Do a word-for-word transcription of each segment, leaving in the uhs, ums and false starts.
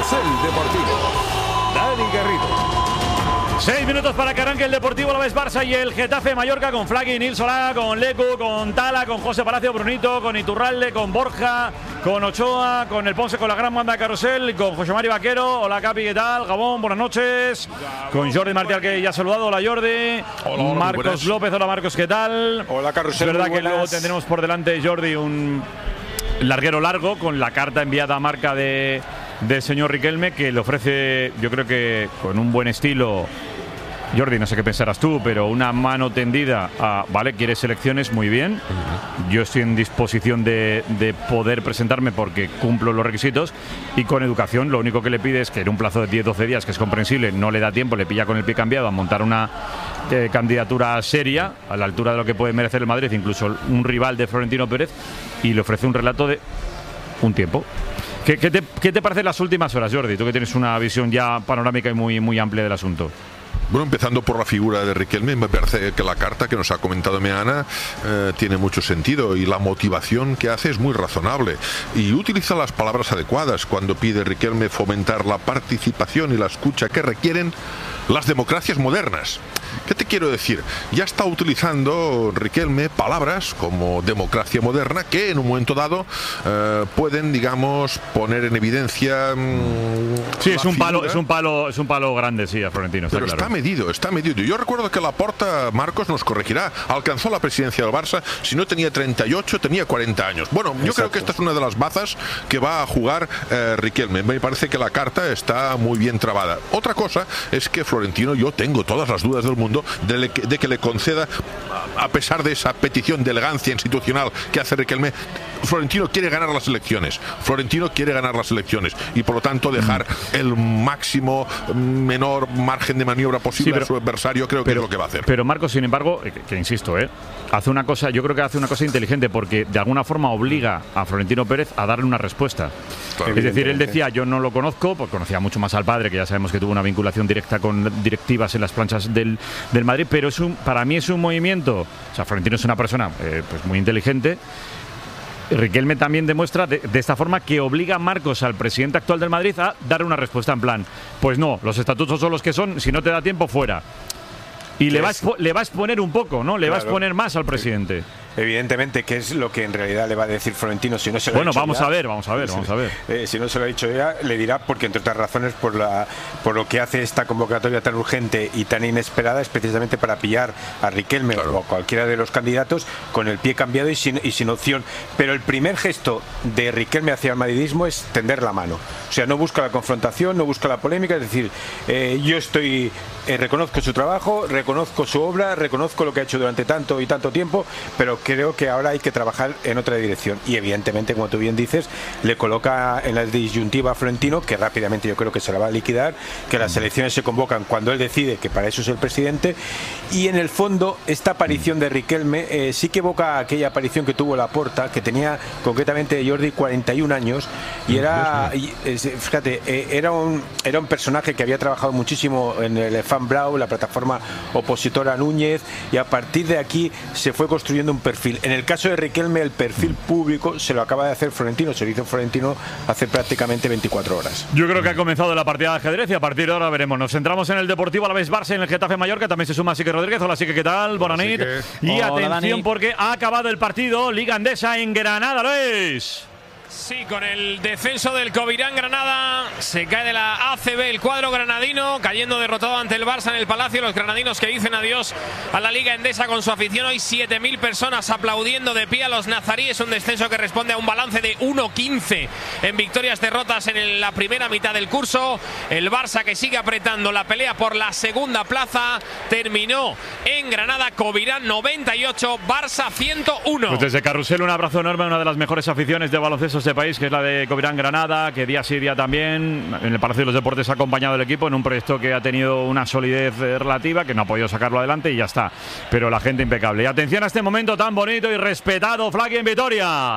Carrusel Deportivo. Dani Garrido. Seis minutos para que arranque el Deportivo Alavés Barça y el Getafe Mallorca con Flaqui, Nil Solá, con Lecu, con Tala, con José Palacio, Brunito, con Iturralde, con Borja, con Ochoa, con el Ponce, con la gran banda de Carrusel, con José Mari Vaquero. Hola Capi, ¿qué tal? Gabón, buenas noches. Con Jordi Martial, que ya ha saludado. Hola Jordi. Hola, hola, Marcos López, hola Marcos, ¿qué tal? Hola Carrusel. Es verdad que luego tendremos por delante, Jordi, un larguero largo con la carta enviada a marca de del señor Riquelme, que le ofrece, yo creo que con un buen estilo. Jordi, no sé qué pensarás tú, pero una mano tendida a, vale, quieres elecciones, muy bien. Yo estoy en disposición de, de poder presentarme porque cumplo los requisitos, y con educación lo único que le pide es que en un plazo de diez doce días, que es comprensible, no le da tiempo, le pilla con el pie cambiado a montar una eh, candidatura seria, a la altura de lo que puede merecer el Madrid, incluso un rival de Florentino Pérez, y le ofrece un relato de un tiempo. ¿Qué, qué, te, ¿Qué te parecen las últimas horas, Jordi? Tú que tienes una visión ya panorámica y muy, muy amplia del asunto. Bueno, empezando por la figura de Riquelme, me parece que la carta que nos ha comentado Meana eh, tiene mucho sentido, y la motivación que hace es muy razonable y utiliza las palabras adecuadas cuando pide Riquelme fomentar la participación y la escucha que requieren las democracias modernas. ¿Qué te quiero decir? Ya está utilizando Riquelme palabras como democracia moderna que en un momento dado eh, pueden, digamos, poner en evidencia. Mmm, sí, es un palo, es un palo, es un palo grande, sí, a Florentino. Está Pero claro. está medido, está medido. Yo recuerdo que Laporta, Marcos nos corregirá, alcanzó la presidencia del Barça, si no tenía treinta y ocho, tenía cuarenta años. Bueno, yo Exacto. creo que esta es una de las bazas que va a jugar eh, Riquelme. Me parece que la carta está muy bien trabada. Otra cosa es que Florentino, yo tengo todas las dudas del mundo de, le, de que le conceda, a pesar de esa petición de elegancia institucional que hace Riquelme. Florentino quiere ganar las elecciones. Florentino quiere ganar las elecciones y por lo tanto dejar el máximo menor margen de maniobra posible sí, pero, a su adversario. Creo que pero, es lo que va a hacer. Pero Marcos, sin embargo, que, que insisto, ¿eh? hace una cosa, yo creo que hace una cosa inteligente, porque de alguna forma obliga a Florentino Pérez a darle una respuesta. Claro, es decir, él decía, yo no lo conozco, porque conocía mucho más al padre, que ya sabemos que tuvo una vinculación directa con directivas en las planchas del, del Madrid, pero es un, para mí es un movimiento, o sea, Florentino es una persona eh, pues muy inteligente. Riquelme también demuestra de, de esta forma que obliga a Marcos, al presidente actual del Madrid, a dar una respuesta en plan, pues no, los estatutos son los que son, si no te da tiempo, fuera. Y le va, a expo, le va a exponer un poco, ¿no? Le claro. va a exponer más al presidente. Evidentemente, ¿qué es lo que en realidad le va a decir Florentino si no se lo bueno, ha dicho vamos ya? a ver, vamos a ver, vamos a ver. Eh, si no se lo ha dicho ya, le dirá, porque entre otras razones, por la por lo que hace esta convocatoria tan urgente y tan inesperada, es precisamente para pillar a Riquelme claro. o a cualquiera de los candidatos con el pie cambiado y sin, y sin opción. Pero el primer gesto de Riquelme hacia el madridismo es tender la mano. O sea, no busca la confrontación, no busca la polémica, es decir, eh, yo estoy, eh, reconozco su trabajo, reconozco su obra, reconozco lo que ha hecho durante tanto y tanto tiempo, pero creo que ahora hay que trabajar en otra dirección. Y evidentemente, como tú bien dices, le coloca en la disyuntiva a Florentino, que rápidamente yo creo que se la va a liquidar, que las elecciones se convocan cuando él decide, que para eso es el presidente. Y en el fondo, esta aparición de Riquelme eh, sí que evoca aquella aparición que tuvo Laporta, que tenía concretamente Jordi cuarenta y un años, y era, y, eh, fíjate, eh, era, un, era un personaje que había trabajado muchísimo en el Fan Brau, la plataforma opositora a Núñez, y a partir de aquí se fue construyendo un perfil. En el caso de Riquelme, el perfil público se lo acaba de hacer Florentino, se lo hizo Florentino hace prácticamente veinticuatro horas. Yo creo que ha comenzado la partida de ajedrez y a partir de ahora veremos. Nos centramos en el Deportivo Alavés Barça, en el Getafe Mallorca. También se suma Sique Rodríguez. Hola, Sique, ¿qué tal? Buenas noches. Y Hola, atención, Dani. Porque ha acabado el partido. Liga Endesa en Granada, Luis. Sí, con el descenso del Covirán Granada, se cae de la A C B el cuadro granadino, cayendo derrotado ante el Barça en el Palacio. Los granadinos que dicen adiós a la Liga Endesa con su afición. Hoy siete mil personas aplaudiendo de pie a los nazaríes. Un descenso que responde a un balance de uno quince en victorias, derrotas en la primera mitad del curso. El Barça, que sigue apretando la pelea por la segunda plaza, terminó en Granada. Covirán noventa y ocho, Barça ciento uno. Pues desde Carrusel un abrazo enorme a una de las mejores aficiones de baloncesto de país, que es la de Covirán Granada, que día sí día también en el Palacio de los Deportes ha acompañado al equipo en un proyecto que ha tenido una solidez relativa, que no ha podido sacarlo adelante y ya está, pero la gente impecable. Y atención a este momento tan bonito y respetado, Flaqui en Vitoria.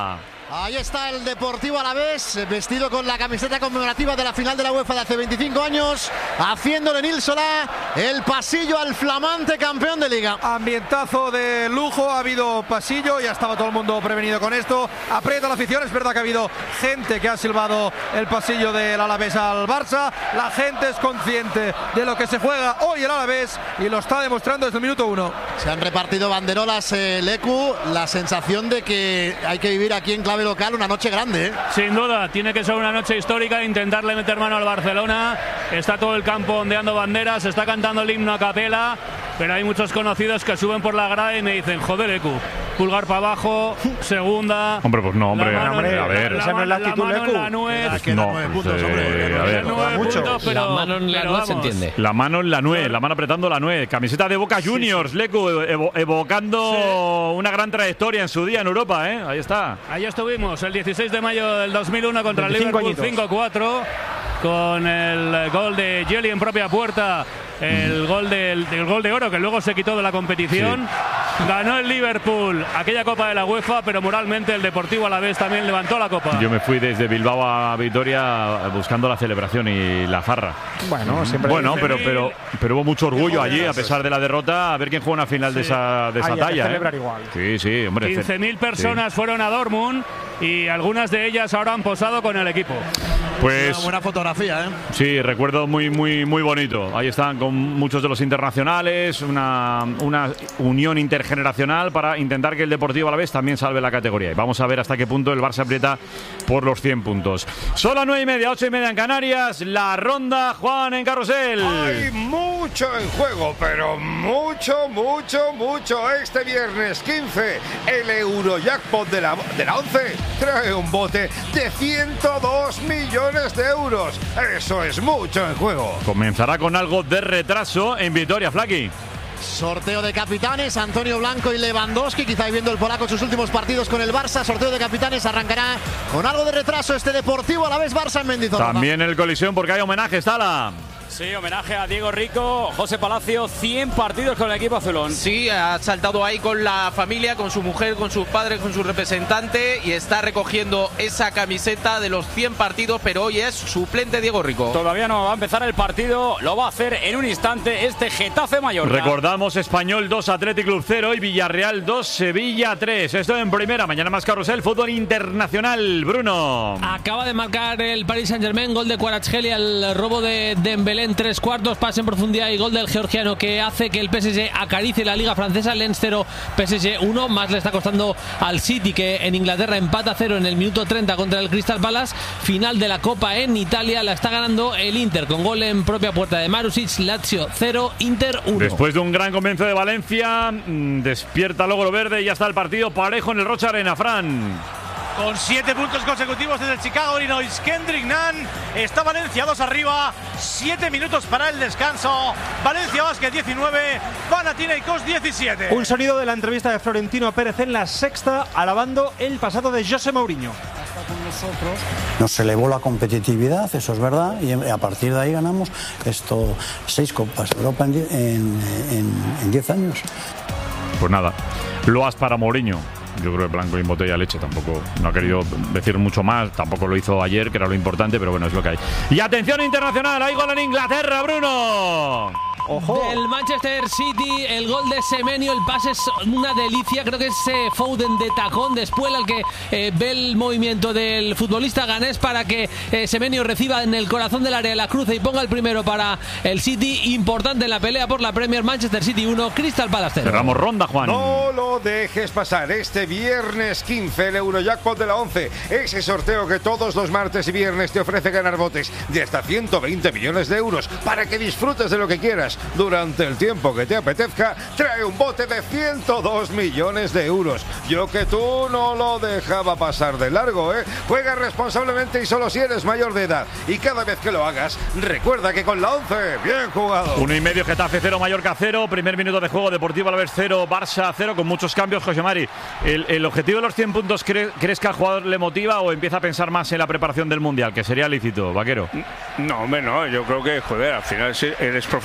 Ahí está el Deportivo Alavés, vestido con la camiseta conmemorativa de la final de la UEFA de hace veinticinco años, haciéndole en Il Solà el pasillo al flamante campeón de Liga. Ambientazo de lujo, ha habido pasillo, ya estaba todo el mundo prevenido con esto. Aprieta la afición, es verdad que ha habido gente que ha silbado el pasillo del Alavés al Barça. La gente es consciente de lo que se juega hoy el Alavés y lo está demostrando desde el minuto uno. Se han repartido banderolas, eh, Lecu, la sensación de que hay que vivir aquí en clave local una noche grande, ¿eh? Sin duda, tiene que ser una noche histórica, intentarle meter mano al Barcelona. Está todo el campo ondeando banderas, está cantando el himno a capela, pero hay muchos conocidos que suben por la grada y me dicen, joder, Ecu, pulgar para abajo, segunda. Hombre, pues no, hombre, mano, hombre, a ver. La, la, la, la mano en la nuez. No, puntos, hombre, a ver. Puntos, pero, la mano en la nuez se entiende. La mano en la nuez, la mano apretando la nuez. Camiseta de Boca Juniors, sí, sí. Lecu, evo, evocando sí. una gran trayectoria en su día en Europa, ¿eh? Ahí está. Ahí estuvimos, el dieciséis de mayo del dos mil uno contra el Liverpool cinco cuatro, con el gol de Jelly en propia puerta. El gol, del, el gol de oro que luego se quitó de la competición. Sí. Ganó el Liverpool aquella Copa de la UEFA, pero moralmente el Deportivo Alavés también levantó la Copa. Yo me fui desde Bilbao a Vitoria buscando la celebración y la farra. Bueno, siempre bueno pero, pero, pero hubo mucho orgullo allí, a pesar de la derrota, a ver quién juega una final sí. de esa, de esa Ay, talla. celebrar ¿eh? igual. Sí, sí, hombre. quince mil personas sí. fueron a Dortmund y algunas de ellas ahora han posado con el equipo. Pues una buena fotografía, ¿eh? Sí, recuerdo muy, muy, muy bonito. Ahí están con muchos de los internacionales, una, una unión intergeneracional para intentar que el Deportivo Alavés también salve la categoría. Y vamos a ver hasta qué punto el Barça aprieta por los cien puntos. Son las nueve y media, ocho y media en Canarias. La ronda, Juan, en Carrusel. Hay mucho en juego, pero mucho, mucho, mucho. Este viernes quince, el Eurojackpot de la, de la once trae un bote de ciento dos millones de euros. Eso es mucho en juego. Comenzará con algo de retraso en Vitoria, Flaki. Sorteo de capitanes, Antonio Blanco y Lewandowski, quizá viendo el polaco sus últimos partidos con el Barça. Sorteo de capitanes, arrancará con algo de retraso este Deportivo Alavés Barça en Mendizorroza. También el colisión porque hay homenaje, Stala. Sí, homenaje a Diego Rico, José Palacio, cien partidos con el equipo azulón. Sí, ha saltado ahí con la familia, con su mujer, con sus padres, con su representante y está recogiendo esa camiseta de los cien partidos, pero hoy es suplente Diego Rico. Todavía no va a empezar el partido, lo va a hacer en un instante este Getafe Mallorca. Recordamos, Español dos, Athletic Club cero y Villarreal dos, Sevilla tres. Esto en primera, mañana más Carrusel, fútbol internacional. Bruno. Acaba de marcar el Paris Saint-Germain, gol de Kvaratskhelia, el robo de Dembélé en tres cuartos, pase en profundidad y gol del georgiano que hace que el P S G acaricie la liga francesa. Lens cero, P S G uno, más le está costando al City, que en Inglaterra empata cero en el minuto treinta contra el Crystal Palace. Final de la Copa en Italia, la está ganando el Inter con gol en propia puerta de Marusic. Lazio cero, Inter uno. Después de un gran comienzo de Valencia, despierta Logro Verde y ya está el partido parejo en el Rocha Arena, Fran. Con siete puntos consecutivos desde el Chicago Illinois, Kendrick Nunn, está Valencia dos arriba, siete minutos para el descanso. Valencia Basket diecinueve, Panathinaikos diecisiete. Un sonido de la entrevista de Florentino Pérez en La Sexta, alabando el pasado de José Mourinho. Nosotros nos elevó la competitividad, eso es verdad, y a partir de ahí ganamos esto seis Copas de Europa en diez, en, en, en diez años. Pues nada, loas para Mourinho. Yo creo que blanco y botella de leche, tampoco no ha querido decir mucho más, tampoco lo hizo ayer, que era lo importante, pero bueno, es lo que hay. Y atención internacional, hay gol en Inglaterra, Bruno. Ojo. Del Manchester City, el gol de Semenyo, el pase es una delicia, creo que es eh, Foden de tacón, después al que eh, ve el movimiento del futbolista ganés para que eh, Semenyo reciba en el corazón del área la cruce y ponga el primero para el City. Importante en la pelea por la Premier, Manchester City uno, Crystal Palace cero. Cerramos ronda, Juan. No lo dejes pasar, este viernes quince el Eurojackpot de la once, ese sorteo que todos los martes y viernes te ofrece ganar botes de hasta ciento veinte millones de euros para que disfrutes de lo que quieras durante el tiempo que te apetezca. Trae un bote de ciento dos millones de euros. Yo que tú no lo dejaba pasar de largo, ¿eh? Juega responsablemente y solo si eres mayor de edad. Y cada vez que lo hagas, recuerda que con la once, bien jugado. Uno y medio, Getafe cero, Mallorca cero. Primer minuto de juego, Deportivo Alavés cero, Barça cero, con muchos cambios. José Mari, ¿el, el objetivo de los cien puntos cre, crees que al jugador le motiva o empieza a pensar más en la preparación del Mundial, que sería lícito, Vaquero? No, hombre, no. Yo creo que, joder, al final si eres profesional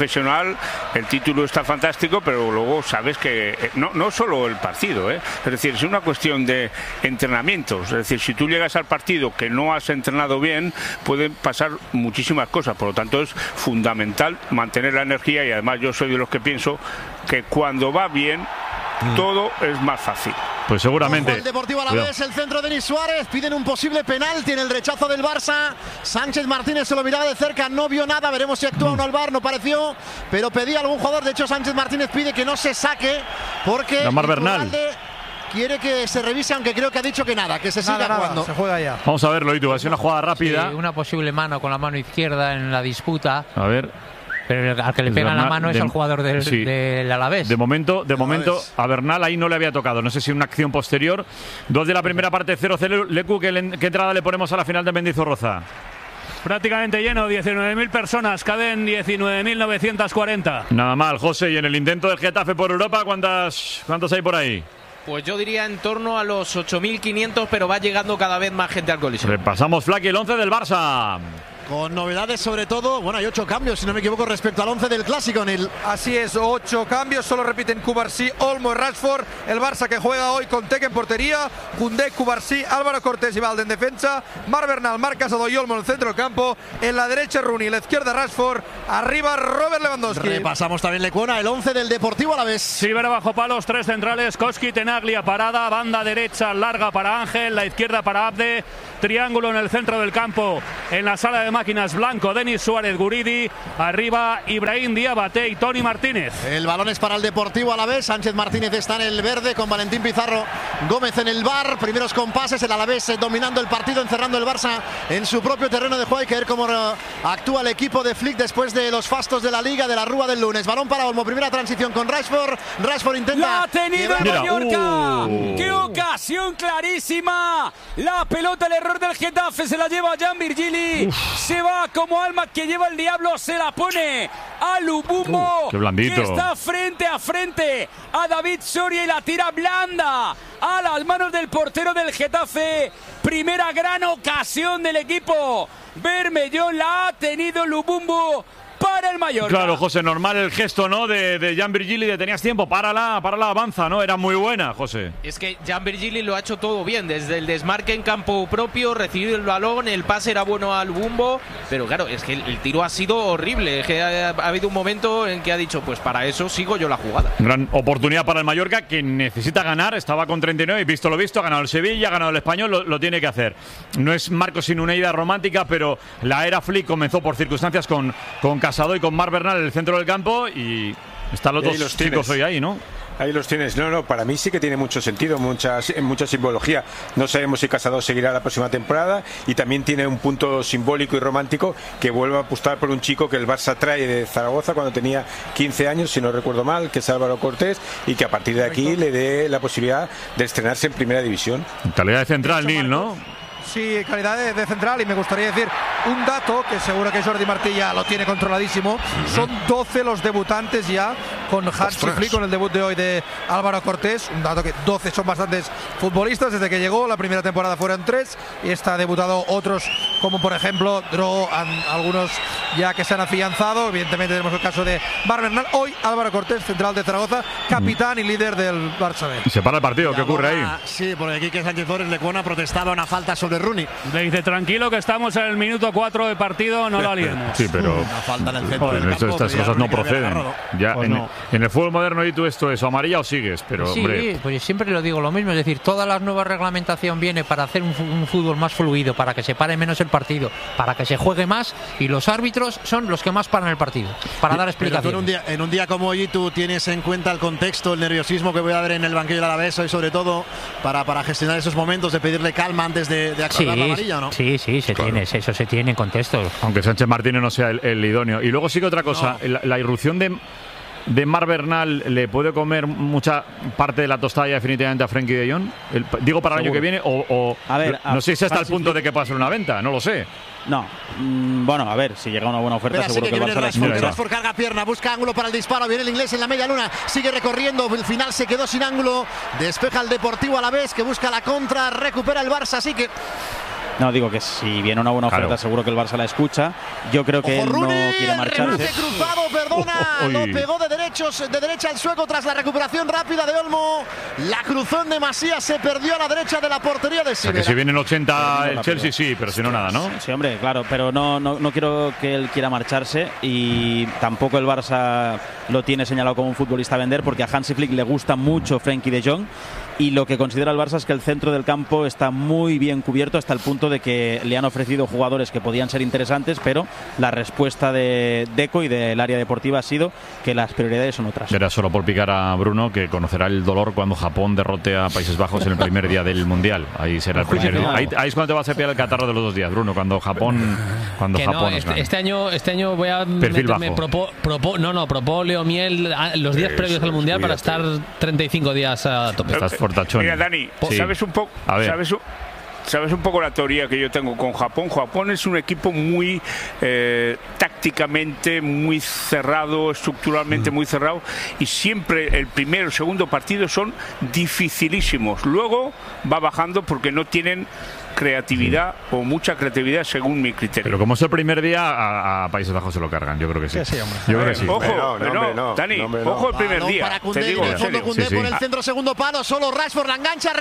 igual el título está fantástico, pero luego sabes que no, no solo el partido, ¿eh? Es decir, es una cuestión de entrenamientos. Es decir, si tú llegas al partido que no has entrenado bien, pueden pasar muchísimas cosas. Por lo tanto, es fundamental mantener la energía, y además yo soy de los que pienso que cuando va bien, todo es más fácil. Pues seguramente. Ojo, el Deportivo Alavés, el centro de Denis Suárez, piden un posible penalti en el rechazo del Barça. Sánchez Martínez se lo miraba de cerca, no vio nada, veremos si actúa o no el V A R, no pareció, pero pedía algún jugador. De hecho, Sánchez Martínez pide que no se saque porque Mar Bernal quiere que se revise, aunque creo que ha dicho que nada, que se siga nada, jugando. Nada, se juega ya. Vamos a verlo, Itu, va a ser una jugada rápida. Sí, una posible mano con la mano izquierda en la disputa. A ver. Pero al que le pegan la mano es al jugador del, sí. del Alavés. De momento, de momento a Bernal ahí no le había tocado. No sé si una acción posterior. Dos de la primera parte, cero cero. Lecu, ¿qué, ¿qué entrada le ponemos a la final de Mendizorroza? Prácticamente lleno, diecinueve mil personas, caben diecinueve mil novecientos cuarenta. Nada mal, José. Y en el intento del Getafe por Europa, ¿cuántas, ¿cuántos hay por ahí? Pues yo diría en torno a los ocho mil quinientos, pero va llegando cada vez más gente al Coliseo. Repasamos, Flaky, el once del Barça. Con novedades sobre todo, bueno, hay ocho cambios, si no me equivoco, respecto al once del Clásico, Nil. Así es, ocho cambios, solo repiten Cubarsí, Olmo y Rashford. El Barça que juega hoy con Teque en portería, Koundé, Cubarsí, Álvaro Cortés y Valde en defensa, Mar Bernal, Marc Casado y Olmo en el centro del campo, en la derecha Rooney, en la izquierda Rashford, arriba Robert Lewandowski. Repasamos también, Lecuona, el once del Deportivo Alavés. Silver bajo palos, tres centrales, Koski, Tenaglia, Parada, banda derecha larga para Ángel, la izquierda para Abde, triángulo en el centro del campo, en la sala de máquinas Blanco, Denis Suárez, Guridi, arriba Ibrahim Diabate y Tony Martínez. El balón es para el Deportivo Alavés, Sánchez Martínez está en el verde con Valentín Pizarro Gómez en el V A R, primeros compases, el Alavés dominando el partido, encerrando el Barça en su propio terreno de juego. Hay que ver cómo actúa el equipo de Flick después de los fastos de la Liga, de la Rúa del lunes. Balón para Olmo, primera transición con Rashford, Rashford intenta... ¡La ha tenido el Mallorca! Uh. ¡Qué ocasión clarísima! La pelota, el error del Getafe, se la lleva Jan Virgili, Uf. se va como alma que lleva el diablo, se la pone a Lubumbo, uh, que está frente a frente a David Soria y la tira blanda a las manos del portero del Getafe. Primera gran ocasión del equipo Bermellón, la ha tenido Lubumbo para el Mallorca. Claro, José, normal el gesto, ¿no? De, de Jan Virgili, de tenías tiempo, párala, párala, avanza, ¿no? Era muy buena, José. Es que Jan Virgili lo ha hecho todo bien, desde el desmarque en campo propio, recibir el balón, el pase era bueno al Bumbo, pero claro, es que el, el tiro ha sido horrible, es que ha, ha habido un momento en que ha dicho, pues para eso sigo yo la jugada. Gran oportunidad para el Mallorca, que necesita ganar, estaba con treinta y nueve y visto lo visto, ha ganado el Sevilla, ha ganado el Español, lo, lo tiene que hacer. No es Marcos sin una idea romántica, pero la era Flick comenzó por circunstancias con, con Casado y con Mar Bernal en el centro del campo y están los dos chicos hoy ahí, ¿no? Ahí los tienes. No, no, para mí sí que tiene mucho sentido, mucha, mucha simbología. No sabemos si Casado seguirá la próxima temporada y también tiene un punto simbólico y romántico que vuelve a apostar por un chico que el Barça trae de Zaragoza cuando tenía quince años, si no recuerdo mal, que es Álvaro Cortés, y que a partir de aquí le dé la posibilidad de estrenarse en Primera División. Calidad de central, Nil, ¿no? Sí, calidad de, de central, y me gustaría decir un dato que seguro que Jordi Martí ya lo tiene controladísimo. Son doce los debutantes ya con Hansi Flick, con el debut de hoy de Álvaro Cortés. Un dato que doce son bastantes futbolistas desde que llegó. La primera temporada fueron tres y está debutado otros como por ejemplo Dro, algunos ya que se han afianzado. Evidentemente tenemos el caso de Mar Bernal. Hoy Álvaro Cortés, central de Zaragoza, capitán y líder del Barça B. Y se para el partido, ¿qué ocurre ahí? Sí, porque aquí que Sánchez Flores Lecuona protestaba una falta sobre Rooney. Le dice, tranquilo que estamos en el minuto cuatro de partido, no lo liemos. Sí, pero una falta en el centro joder, del campo, estas pero cosas no proceden. Ya pues en, no. en el fútbol moderno, y tú esto es o amarilla o sigues, pero sí, hombre. Pues siempre lo digo lo mismo, es decir, toda la nueva reglamentación viene para hacer un, un fútbol más fluido, para que se pare menos el partido, para que se juegue más, y los árbitros son los que más paran el partido, para dar explicaciones. Pero tú en un día, en un día como hoy, tú tienes en cuenta el contexto, el nerviosismo que voy a ver en el banquillo del Alavés y sobre todo para, para gestionar esos momentos de pedirle calma antes de, de acordar sí, la amarilla, ¿o no? Sí, sí, se claro. tiene, eso se tiene en contexto. Aunque Sánchez Martínez no sea el, el idóneo. Y luego sí que otra cosa, no. la, la irrupción de, de Mar Bernal le puede comer mucha parte de la tostada ya definitivamente a Frenkie de Jong. El, digo para el Seguro. año que viene, o, o a ver, no a, sé si hasta el punto de que pueda ser una venta, no lo sé. No, mm, bueno, a ver, si llega una buena oferta, Espera, seguro que, que el Barça la Rashford, Rashford carga pierna, busca ángulo para el disparo, viene el inglés en la media luna, sigue recorriendo, el final se quedó sin ángulo, despeja el Deportivo Alavés que busca la contra, recupera el Barça, así que No, digo que si viene una buena oferta, claro, seguro que el Barça la escucha. Yo creo que Ojo, él no Rooney, quiere marcharse. Remate cruzado, perdona. Oh, oh, lo pegó de, derechos, de derecha al sueco tras la recuperación rápida de Olmo. La cruzó en demasía, se perdió a la derecha de la portería de Sivera. O sea, que si viene en ochenta el Chelsea, sí, pero si no nada, ¿no? Sí, hombre, claro, pero no, no, no quiero que él quiera marcharse y tampoco el Barça lo tiene señalado como un futbolista a vender, porque a Hansi Flick le gusta mucho Frenkie de Jong. Y lo que considera el Barça es que el centro del campo está muy bien cubierto, hasta el punto de que le han ofrecido jugadores que podían ser interesantes, pero la respuesta de Deco y del área deportiva ha sido que las prioridades son otras. Era solo por picar a Bruno, que conocerá el dolor cuando Japón derrote a Países Bajos en el primer día del Mundial. Ahí será el primer día. Ahí, ahí es cuando te vas a pillar el catarro de los dos días, Bruno, cuando Japón cuando que Japón no, este, gane. este año este año voy a Perfil meterme bajo. propo, propo, no, no, propóleo, miel los días Eso, previos al Mundial cuídate. para estar treinta y cinco días a tope. Estás fortachón. Mira, Dani, Sí. ¿sabes un poco? ¿Sabes un ¿Sabes un poco la teoría que yo tengo con Japón? Japón es un equipo muy eh, tácticamente muy cerrado, estructuralmente mm. muy cerrado, y siempre el primero y el segundo partido son dificilísimos. Luego va bajando porque no tienen creatividad sí. o mucha creatividad según mi criterio. Pero como es el primer día, a, a Países Bajos se lo cargan, yo creo que sí. Sí, sí, hombre. Yo creo que sí. Ojo, no, no, no, no, Dani, no, no, ojo el primer Balón día. para Koundé, Te digo en el en fondo serio. Koundé Sí, sí. por el centro, segundo palo, solo Rashford la engancha,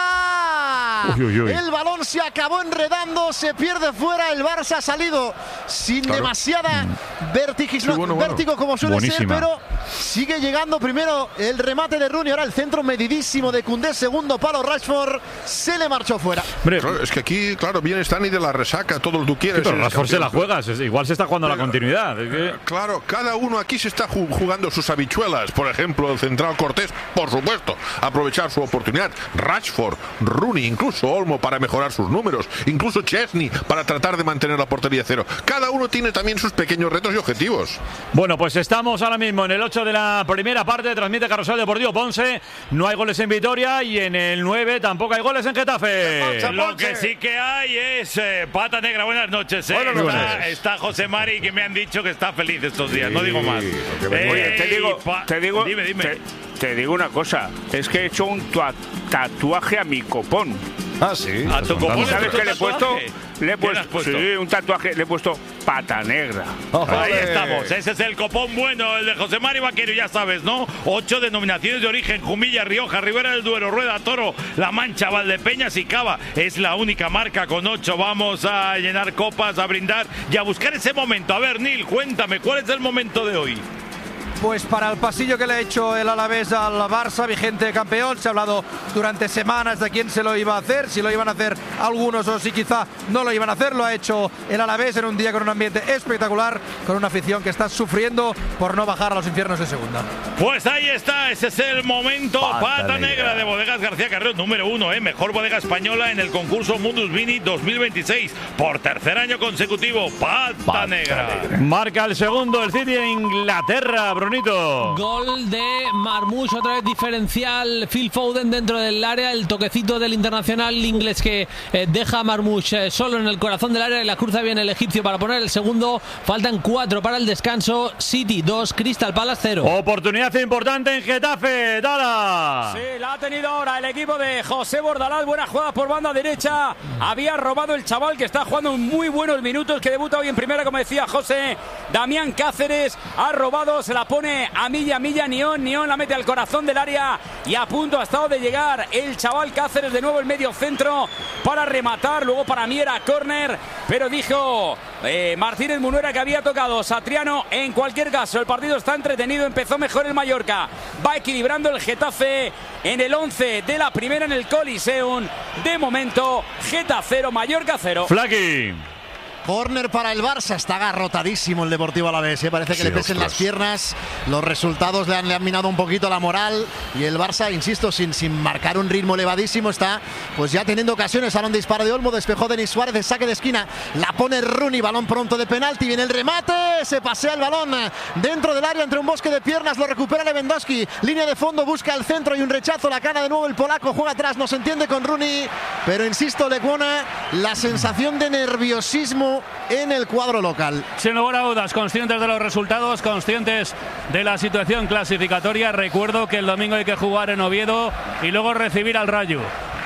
remata. Uy, uy, uy. El balón se acabó enredando, se pierde fuera, el Barça ha salido sin Claro. demasiada vertigis- Sí, bueno, bueno. vértigo como suele Buenísima. ser, pero sigue llegando primero el remate de Rooney, ahora el centro medidísimo de Koundé, segundo palo Rashford, se le marchó fuera. Hombre, claro, es que aquí, claro, viene Stani de la resaca, todo lo que tú quieres. Sí, pero eres Rashford se la campeón. juega, igual se está jugando Pero, la continuidad. Es que... Claro, cada uno aquí se está ju- jugando sus habichuelas. Por ejemplo, el central Cortés, por supuesto, aprovechar su oportunidad. Rashford, Rooney, incluso Olmo para mejorar sus números, incluso Chesney para tratar de mantener la portería cero. Cada uno tiene también sus pequeños retos y objetivos. Bueno, pues estamos ahora mismo en el ocho de la primera parte, transmite Carrusel Deportivo Ponce, no hay goles en Vitoria, y en el nueve tampoco hay goles en Getafe. Lo que sí que hay es eh, pata negra. Buenas noches. eh. Buenas Está, noches. está José Mari, que me han dicho que está feliz estos días. No digo más. Oye, te digo, te digo, dime, dime. Te, te digo una cosa. Es que he hecho un tua- tatuaje a mi copón. Ah, sí. ¿A tu copón ¿Sabes le qué le he puesto? tatuaje? Le he ¿Qué le puesto, has puesto? sí, un tatuaje. Le he puesto pata negra. Ahí estamos, ese es el copón bueno, el de José Mari Vaquero, ya sabes, ¿no? Ocho denominaciones de origen: Jumilla, Rioja, Ribera del Duero, Rueda, Toro, La Mancha, Valdepeñas y Cava. Es la única marca con ocho. Vamos a llenar copas, a brindar y a buscar ese momento. A ver, Nil, cuéntame, ¿cuál es el momento de hoy? Pues para el pasillo que le ha hecho el Alavés al Barça, vigente campeón, se ha hablado durante semanas de quién se lo iba a hacer, si lo iban a hacer algunos o si quizá no lo iban a hacer. Lo ha hecho el Alavés en un día con un ambiente espectacular, con una afición que está sufriendo por no bajar a los infiernos de segunda. Pues ahí está, ese es el momento. Pata, Pata negra. negra de Bodegas García Carrión, número uno, ¿eh? Mejor bodega española en el concurso Mundus Vini dos mil veintiséis. Por tercer año consecutivo, Pata, Pata negra. negra. Marca el segundo, el City de Inglaterra, Brunito. Gol de Marmoush, otra vez diferencial. Phil Foden dentro del área, el toquecito del internacional inglés que eh, deja a Marmoush eh, solo en el corazón del área y la cruza bien el egipcio para poner el segundo. Faltan cuatro para el descanso. City dos, Crystal Palace cero. Oportunidad importante en Getafe, Dala. Sí, la ha tenido ahora el equipo de José Bordalás. Buena jugada por banda derecha. Había robado el chaval que está jugando muy buenos minutos, que debuta hoy en primera, como decía José. Damián Cáceres ha robado, se la pone a milla, milla, Nión. Nión la mete al corazón del área y a punto ha estado de llegar el chaval Cáceres, de nuevo el medio centro para rematar. Luego para mí era córner, pero dijo eh, Martínez Munuera que había tocado Satriano. En cualquier caso, el partido está entretenido. Empezó mejor el Mallorca, va equilibrando el Getafe en el once de la primera en el Coliseum. De momento, Getafe cero, Mallorca cero. Flaky. Corner para el Barça, está agarrotadísimo el Deportivo Alavés, ¿eh? Parece que sí, le pesen ostras. las piernas, los resultados le han, le han minado un poquito la moral y el Barça, insisto, sin, sin marcar un ritmo elevadísimo, está pues ya teniendo ocasiones. Balón de disparo de Olmo, despejó Denis Suárez, de saque de esquina, la pone Rooney, balón pronto de penalti, viene el remate, se pasea el balón dentro del área entre un bosque de piernas, lo recupera Lewandowski, línea de fondo, busca el centro y un rechazo, la cana de nuevo el polaco, juega atrás, no se entiende con Rooney, pero insisto, Lecuona, la sensación de nerviosismo en el cuadro local. Sin lugar a dudas, conscientes de los resultados, conscientes de la situación clasificatoria. Recuerdo que el domingo hay que jugar en Oviedo y luego recibir al Rayo.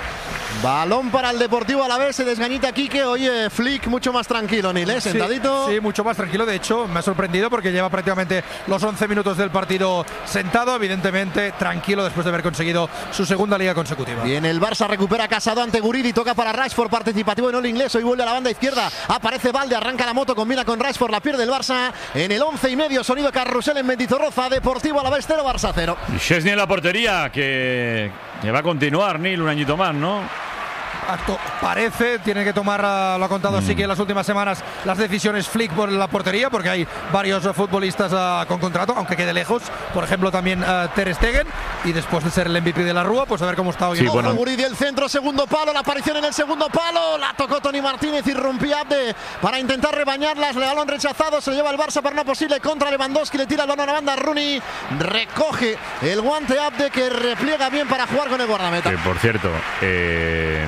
Balón para el Deportivo Alavés, se desgañita Quique. Oye, Flick mucho más tranquilo, Nil, ¿eh? Sentadito. Sí, sí, mucho más tranquilo. De hecho, me ha sorprendido porque lleva prácticamente los once minutos del partido sentado. Evidentemente, tranquilo después de haber conseguido su segunda liga consecutiva. Bien, el Barça recupera Casado ante Guridi. Toca para Rashford, participativo en el inglés. Hoy vuelve a la banda izquierda. Aparece Valde, arranca la moto, combina con Rashford. La pierde el Barça en el once y medio. Sonido carrusel en Mendizorroza. Deportivo Alavés cero, Barça cero. Y Szczesny en la portería, que, que va a continuar, Nil, un añito más, ¿no? Acto, parece, tiene que tomar, lo ha contado mm. sí que en las últimas semanas, las decisiones Flick por la portería, porque hay varios uh, futbolistas uh, con contrato, aunque quede lejos. Por ejemplo, también uh, Ter Stegen, y después de ser el M V P de la Rúa, pues a ver cómo está hoy. Sí, bueno. Guridi el centro, segundo palo, la aparición en el segundo palo, la tocó Toni Martínez y rompía Abde para intentar rebañarlas. Le balón rechazado, se lo lleva el Barça para una posible contra Lewandowski, le tira el balón a la banda, Rooney recoge el guante Abde, que repliega bien para jugar con el guardameta. Que por cierto, eh...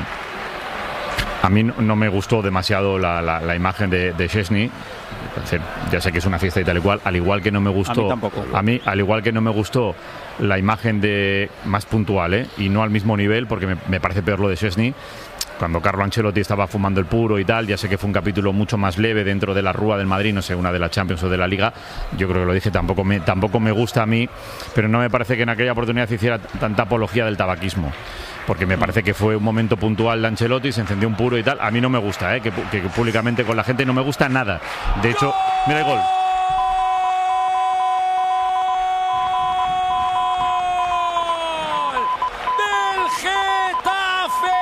a mí no me gustó demasiado la, la, la imagen de, de Szczesny. Ya sé que es una fiesta y tal y cual. Al igual que no me gustó. A mí tampoco. A mí, al igual que no me gustó la imagen de más puntual, ¿eh? Y no al mismo nivel, porque me, me parece peor lo de Szczesny. Cuando Carlo Ancelotti estaba fumando el puro y tal, ya sé que fue un capítulo mucho más leve dentro de la Rúa del Madrid, no sé, una de la Champions o de la Liga. Yo creo que lo dije, tampoco me, tampoco me gusta a mí, pero no me parece que en aquella oportunidad se hiciera tanta apología del tabaquismo. Porque me parece que fue un momento puntual de Ancelotti, se encendió un puro y tal. A mí no me gusta, ¿eh? que, que públicamente con la gente no me gusta nada. De hecho, mira el gol. ¡Del Getafe!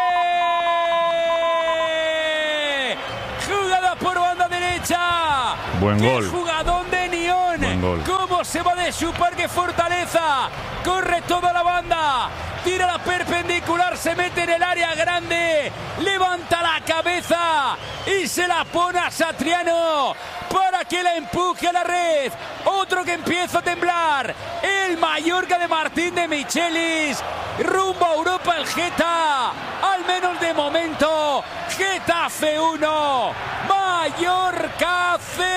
Jugada por banda derecha. Buen ¡Qué gol! Jugadón de Nión. Buen gol. ¿Cómo se va de su parque Fortaleza? Corre toda la banda. Tira la perpendicular, se mete en el área grande, levanta la cabeza y se la pone a Satriano para que la empuje a la red. Otro que empieza a temblar, el Mallorca de Martín de Michelis, rumbo a Europa el Geta, al menos de momento. Getafe uno, Mallorca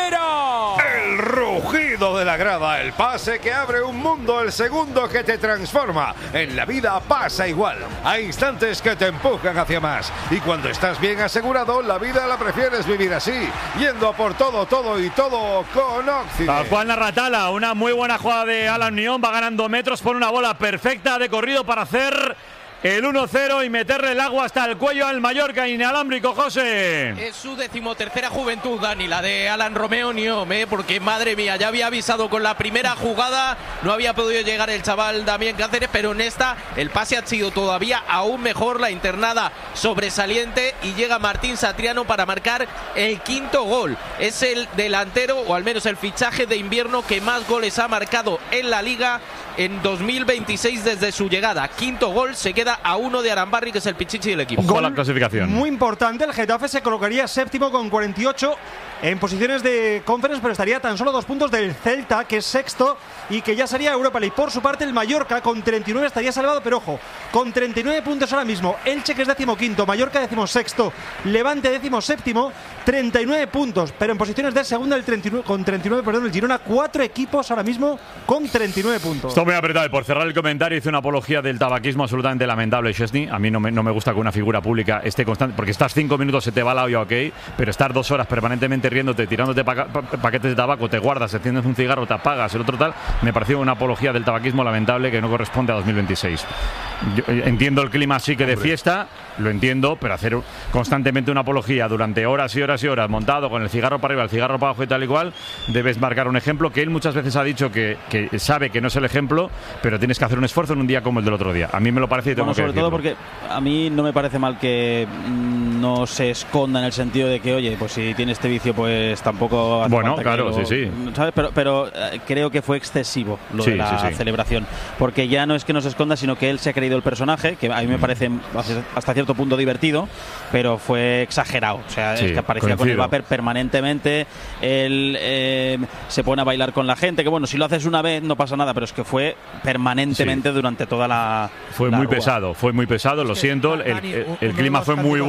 cero. El rugido de la grada, el pase que abre un mundo, el segundo que te transforma. En la vida pasa igual. Hay instantes que te empujan hacia más. Y cuando estás bien asegurado, la vida la prefieres vivir así, yendo a por todo, todo y todo con Oxide. Tal cual Narratala, una muy buena jugada de Alan Nión, va ganando metros por una bola perfecta de corrido para hacer el uno cero y meterle el agua hasta el cuello al Mallorca inalámbrico, José. Es su decimotercera juventud, Dani, la de Alan Romeo Niom, ¿eh? Porque madre mía, ya había avisado con la primera jugada, no había podido llegar el chaval Damián Cáceres, pero en esta el pase ha sido todavía aún mejor, la internada sobresaliente, y llega Martín Satriano para marcar el quinto gol. Es el delantero, o al menos el fichaje de invierno que más goles ha marcado en la Liga en dos mil veintiséis desde su llegada. Quinto gol, se queda a uno de Arambarri, que es el pichichi del equipo. Ojo a la clasificación. Muy importante, el Getafe se colocaría séptimo con cuarenta y ocho en posiciones de Conference, pero estaría tan solo dos puntos del Celta, que es sexto y que ya sería Europa League. Por su parte, el Mallorca con treinta y nueve estaría salvado, pero ojo, con treinta y nueve puntos ahora mismo. Elche, que es décimo quinto, Mallorca décimo sexto, Levante décimo séptimo, treinta y nueve puntos, pero en posiciones de segunda el treinta y nueve, con treinta y nueve, perdón, el Girona, cuatro equipos ahora mismo con treinta y nueve puntos. Está muy apretado. Y por cerrar el comentario, hice una apología del tabaquismo absolutamente lamentable, Szczesny. A mí no me, no me gusta que una figura pública esté constante, porque estás cinco minutos, se te va la olla, ok, pero estar dos horas permanentemente riéndote, tirándote pa pa paquetes de tabaco, te guardas, enciendes un cigarro, te apagas, el otro tal, me pareció una apología del tabaquismo lamentable que no corresponde a dos mil veintiséis. Yo entiendo el clima sí que de fiesta, lo entiendo, pero hacer constantemente una apología durante horas y horas y horas, montado con el cigarro para arriba, el cigarro para abajo y tal y cual, debes marcar un ejemplo, que él muchas veces ha dicho que, que sabe que no es el ejemplo, pero tienes que hacer un esfuerzo en un día como el del otro día. A mí me lo parece y tengo bueno, que sobre decirlo. todo porque a mí no me parece mal que mmm, no se esconda en el sentido de que, oye, pues si tiene este vicio, pues tampoco hace bueno, falta claro, que lo, sí, sí. ¿sabes? Pero, pero eh, creo que fue excesivo lo sí, de la sí, sí. celebración, porque ya no es que no se esconda, sino que él se ha creído el personaje, que a mí me parece hasta cierto punto divertido, pero fue exagerado. O sea, sí, es que aparecía coincido. con el vapor permanentemente, él eh, se pone a bailar con la gente, que bueno, si lo haces una vez no pasa nada, pero es que fue permanentemente sí. durante toda la Fue la muy rúa. pesado, fue muy pesado, lo siento, el, el, el clima fue muy bueno, el,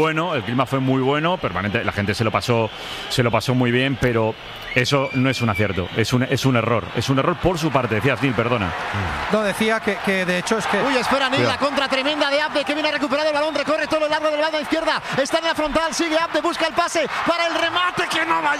clima fue muy bueno, permanente, la gente se lo pasó, se lo pasó muy bien, pero eso no es un acierto, es un, es un error, es un error por su parte, decías Neil, perdona. No, decía que, que de hecho es que... Uy, espera Neil, la contra tremenda de Abde, que viene a recuperar el balón, recorre todo el largo del lado izquierda, está en la frontal, sigue Abde, busca el pase para el remate que no va a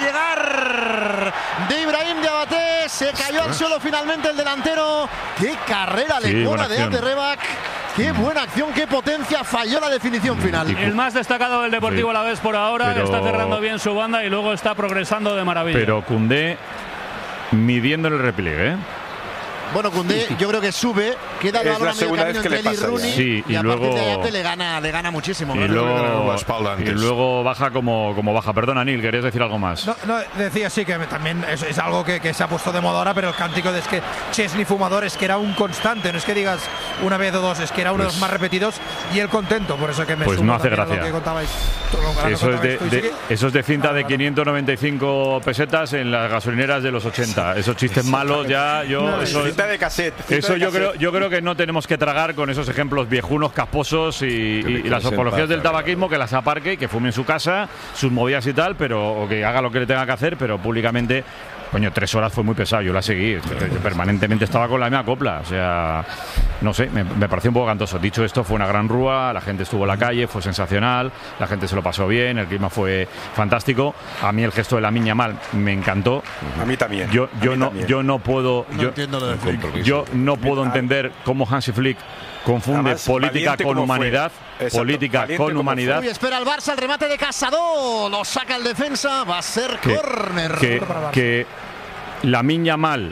llegar de Ibrahim Diabaté, se cayó al suelo finalmente el delantero. Qué carrera Sí, le buena cobra de acción. Abde Rebac. Qué buena acción, qué potencia, falló la definición final. El más destacado del Deportivo Sí. Alavés por ahora, Pero- está cerrando bien su banda y luego está progresando de maravilla. Pero Koundé midiendo en el repliegue, ¿eh? Bueno, Koundé, yo creo que sube, queda el Es balón la a medio segunda camino vez que le entre él y pasa ya, Rooney. Sí, y y a partir luego- de ahí Abde le gana, le gana muchísimo. Y ¿no? luego, la espalda y antes. luego baja como, como baja. Perdona, Neil, querías decir algo más. No, no, decía sí que también es, es algo que, que se ha puesto de moda ahora, pero el cántico de es que Chesney fumador es que era un constante, no es que digas una vez o dos, es que era uno de Pues- los más repetidos y el contento, por eso que me Pues sumo no hace también a gracia. lo que contabais. Todo lo que Eso es, de, contabais tú, y de- sí que- eso es de cinta de quinientas noventa y cinco pesetas en las gasolineras de los ochenta. Esos chistes malos ya, yo... No, eso, cinta de cassette. cinta eso de yo creo, cassette. yo creo que no tenemos que tragar con esos ejemplos viejunos, casposos y, y- y las descanse en apologías paz, del la tabaquismo, que las aparque y que fume en su casa, sus movidas y tal, pero o que haga lo que le tenga que hacer, pero públicamente... Coño, tres horas fue muy pesado, yo la seguí, permanentemente estaba con la misma copla, o sea, no sé, me, me pareció un poco cantoso. Dicho esto, fue una gran rúa, la gente estuvo en la calle, fue sensacional, la gente se lo pasó bien, el clima fue fantástico. A mí el gesto de la Miña Mal me encantó. A mí también. Yo, a yo mí no, también. yo no puedo, No yo, entiendo lo de Flick. yo no puedo Ah. entender cómo Hansi Flick confunde Además, política valiente con como fue. humanidad, Exacto, política valiente con como humanidad. Uy, espera el Barça, el remate de Casado, lo saca el defensa, va a ser que, córner. que, que la Miña Mal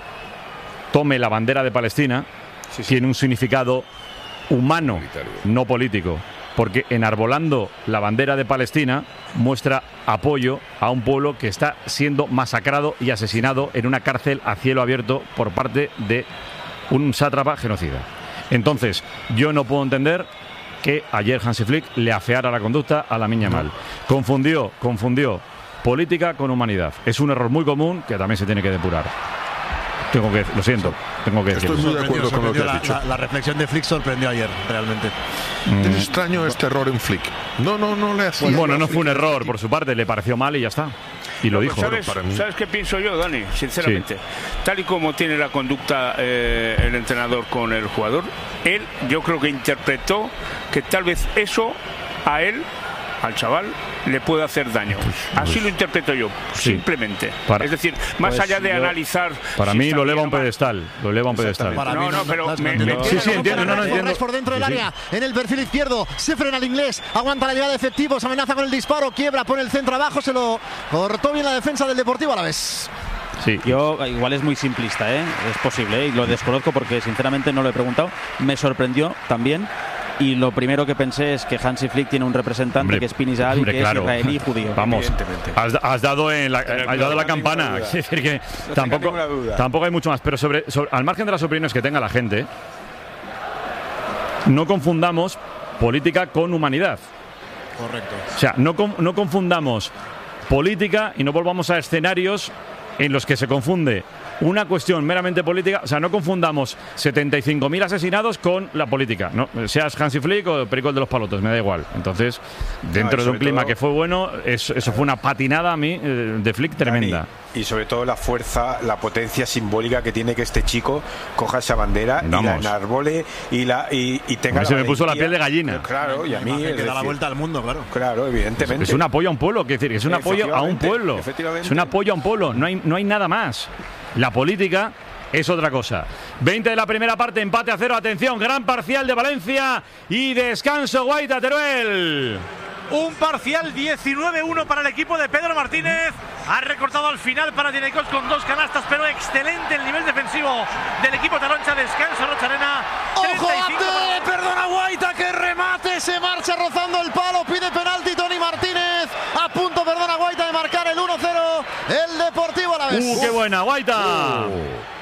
tome la bandera de Palestina tiene un significado humano, no político, porque enarbolando la bandera de Palestina muestra apoyo a un pueblo que está siendo masacrado y asesinado en una cárcel a cielo abierto por parte de un sátrapa genocida. Entonces, yo no puedo entender que ayer Hansi Flick le afeara la conducta a la Miña Mal. Confundió, confundió política con humanidad. Es un error muy común que también se tiene que depurar. Tengo que, lo siento, tengo que decirlo. Estoy muy de acuerdo con lo que la, has dicho. la- la reflexión de Flick sorprendió ayer, realmente. Mm. Es extraño este error en Flick. No, no, no le hacía. Bueno, no fue un error por su parte, le pareció mal y ya está. Y lo dijo. ¿Sabes, ¿Sabes qué pienso yo, Dani? Sinceramente, tal y como tiene la conducta eh, el entrenador con el jugador, él yo creo que interpretó que tal vez eso a él, al chaval, le puede hacer daño. Así lo interpreto yo, Sí. simplemente. Para- es decir, más Pues allá de yo- analizar... Para si mí está lo bien eleva a o un mal. pedestal. Lo eleva a un pedestal. Para No, mí no, pero no, me- no, me- no, Sí, sí, no, entiendo, no, no, Torres entiendo. por dentro del Sí, sí. área, en el perfil izquierdo, se frena el inglés, aguanta la llegada de efectivos, amenaza con el disparo, quiebra, pone el centro abajo, se lo cortó bien la defensa del Deportivo Alavés. Sí. Yo igual es muy simplista, ¿eh? Es posible, ¿eh? Y lo desconozco porque sinceramente no lo he preguntado. Me sorprendió también. Y lo primero que pensé es que Hansi Flick tiene un representante Hombre, que es Pini Zahavi, hombre, que claro. es israelí y judío. Vamos, Evidentemente. has, has dado en la, has dado la campana. Es decir, que tampoco, ninguna duda. tampoco hay mucho más. Pero sobre, sobre- al margen de las opiniones que tenga la gente, no confundamos política con humanidad. Correcto. O sea, no, con- no confundamos política y no volvamos a escenarios en los que se confunde una cuestión meramente política. O sea, no confundamos setenta y cinco mil asesinados con la política. No, seas Hansi Flick o Perico el de los Palotes, me da igual. Entonces, dentro No, y de un sobre clima todo- que fue bueno, eso, eso fue una patinada a mí eh, de Flick tremenda. Y sobre todo la fuerza, la potencia simbólica que tiene que este chico coja esa bandera y la Vamos. enarbole y la y, y tenga A mí se la me puso la valentía. piel de gallina. Claro, y a mí Imagen es que da la decir, vuelta al mundo, claro. claro, evidentemente. Es un apoyo a un pueblo, quiero decir, es un apoyo a un Efectivamente, pueblo. efectivamente. Es un apoyo a un pueblo, no hay, no hay nada más. La política es otra cosa. veinte de la primera parte, empate a cero, atención, gran parcial de Valencia y descanso Guaita Teruel. Un parcial diecinueve uno para el equipo de Pedro Martínez. Ha recortado al final para Panathinaikos con dos canastas, pero excelente el nivel defensivo del equipo taroncha. Descanso Rocharena. ¡Ojo, treinta y cinco Abde! para- Perdona, Guaita, que remate, se marcha rozando el palo, pide penalti Tony Martínez. A punto, perdona, Guaita, de marcar el uno cero. El Deportivo Alavés. ¡Uh, qué buena, Guaita!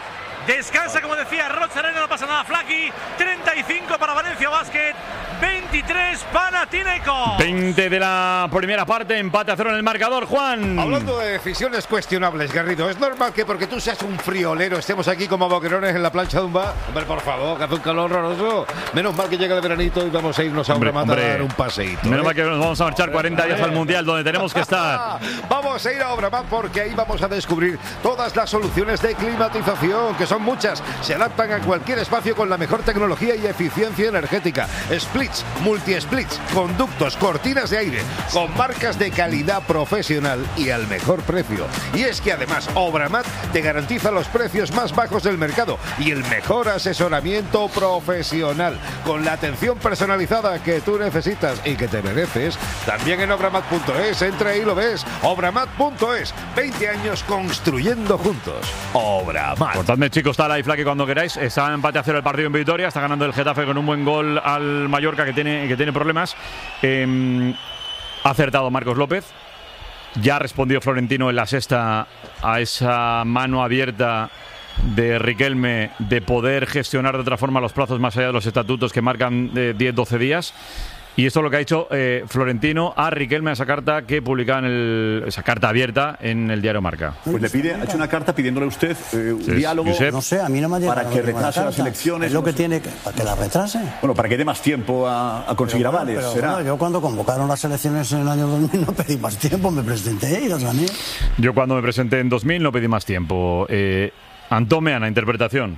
Descansa, como decía Rocharena, no pasa nada. Flaky. treinta y cinco para Valencia Basket. veinte veintitrés Panathinaikos. veinte de la primera parte, empate a cero en el marcador, Juan. Hablando de decisiones cuestionables, Garrido, ¿es normal que porque tú seas un friolero estemos aquí como boquerones en la plancha de un bar? Hombre, por favor, que hace un calor horroroso. Menos mal que llega el veranito y vamos a irnos a Obramat a dar un paseíto. Menos ¿eh? mal que nos vamos a marchar cuarenta días al Mundial, donde tenemos que estar. Vamos a ir a Obramat porque ahí vamos a descubrir todas las soluciones de climatización, que son muchas. Se adaptan a cualquier espacio con la mejor tecnología y eficiencia energética. Splits, multi-splits, conductos, cortinas de aire, con marcas de calidad profesional y al mejor precio. Y es que además Obramat te garantiza los precios más bajos del mercado y el mejor asesoramiento profesional, con la atención personalizada que tú necesitas y que te mereces. También en obramat punto es, entra y lo ves. obramat punto es, veinte años construyendo juntos. Obramat. Contadme, chicos, está la Ifla que cuando queráis. Está en empate a cero el partido en Vitoria. Está ganando el Getafe con un buen gol al Mallorca, que tiene, que tiene problemas. Eh, ha acertado Marcos López. Ya ha respondido Florentino en la sexta a esa mano abierta de Riquelme de poder gestionar de otra forma los plazos más allá de los estatutos que marcan de diez doce días. Y esto es lo que ha hecho eh, Florentino a Riquelme, a esa carta que publicaba en el, esa carta abierta en el diario Marca. Pues le pide, ha hecho una carta pidiéndole a usted eh, un Sí, diálogo Josep. No sé, a mí no me ha llegado para que ninguna retrase las carta. elecciones. Es lo no que sé. tiene que, para que la retrase. Bueno, para que dé más tiempo a, a conseguir Pero bueno, avales. pero será. bueno, yo cuando convocaron las elecciones en el año dos mil no pedí más tiempo, me presenté y las gané. Yo cuando me presenté en dos mil no pedí más tiempo. Eh, Antón Meana, interpretación.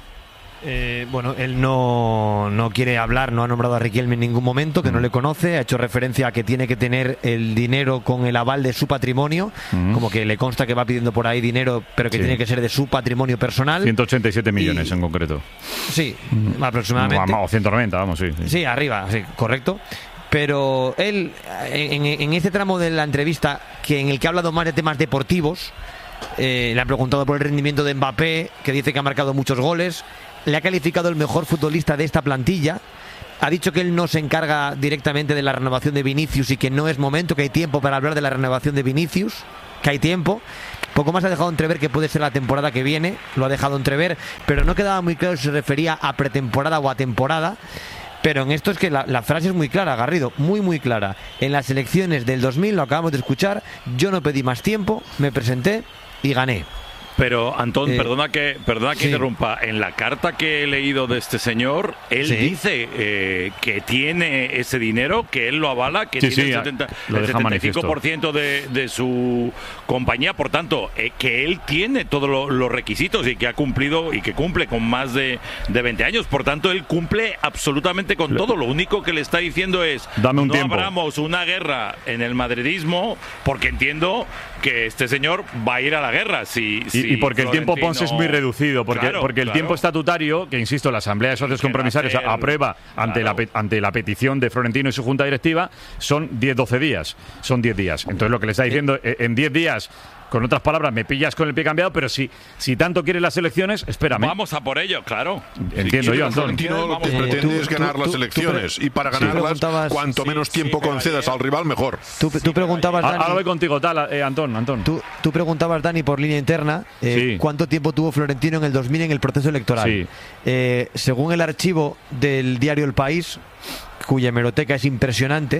Eh, bueno, él no, no quiere hablar, no ha nombrado a Riquelme en ningún momento, que no le conoce, ha hecho referencia a que tiene que tener el dinero con el aval de su patrimonio, Mm. como que le consta que va pidiendo por ahí dinero, pero que Sí. tiene que ser de su patrimonio personal. ciento ochenta y siete millones en concreto. Sí, aproximadamente. O ciento noventa, vamos, sí. sí. Sí, arriba, sí, correcto. Pero él, en, en este tramo de la entrevista, que en el que ha hablado más de temas deportivos, eh, le han preguntado por el rendimiento de Mbappé, que dice que ha marcado muchos goles, le ha calificado el mejor futbolista de esta plantilla, ha dicho que él no se encarga directamente de la renovación de Vinicius y que no es momento, que hay tiempo para hablar de la renovación de Vinicius, que hay tiempo. Poco más ha dejado entrever que puede ser la temporada que viene, lo ha dejado entrever, pero no quedaba muy claro si se refería a pretemporada o a temporada. Pero en esto es que la, la frase es muy clara, Garrido, muy muy clara. En las elecciones del dos mil, lo acabamos de escuchar, yo no pedí más tiempo, me presenté y gané. Pero, Antón, Eh, perdona que, perdona que sí. interrumpa. En la carta que he leído de este señor, él Sí. dice eh, que tiene ese dinero, que él lo avala, que Sí, tiene sí, el, setenta, lo el deja setenta y cinco por ciento de, de su compañía. Por tanto, eh, que él tiene todos lo- los requisitos y que ha cumplido y que cumple con más de, de veinte años. Por tanto, él cumple absolutamente con todo. Lo único que le está diciendo es: Dame un no tiempo. abramos una guerra en el madridismo, porque entiendo que este señor va a ir a la guerra. Si, Y, si y porque el tiempo Florentino- Pons es muy reducido, porque, Claro, porque el claro. tiempo estatutario, que insisto, la Asamblea de Socios Compromisarios hacer- aprueba ante, la, pe- ante la petición de Florentino y su Junta Directiva, son diez doce días. Son diez días. Entonces lo que le está diciendo, eh, en diez días, con otras palabras, me pillas con el pie cambiado, pero si, si tanto quieres las elecciones, espérame. Vamos a por ello, claro. Entiendo Sí, yo, pero Antón. Florentino lo que Eh, pretende tú- es ganar tú- las tú- elecciones tú pre- y para Sí. ganarlas, preguntabas- cuanto menos tiempo concedas al rival, mejor. Tú, tú preguntabas, A- Dani, Ahora voy contigo, tal, eh, Antón, Antón. tú, tú preguntabas, Dani, por línea interna, eh, Sí. cuánto tiempo tuvo Florentino en el dos mil en el proceso electoral. Sí. Eh, según el archivo del diario El País, cuya hemeroteca es impresionante,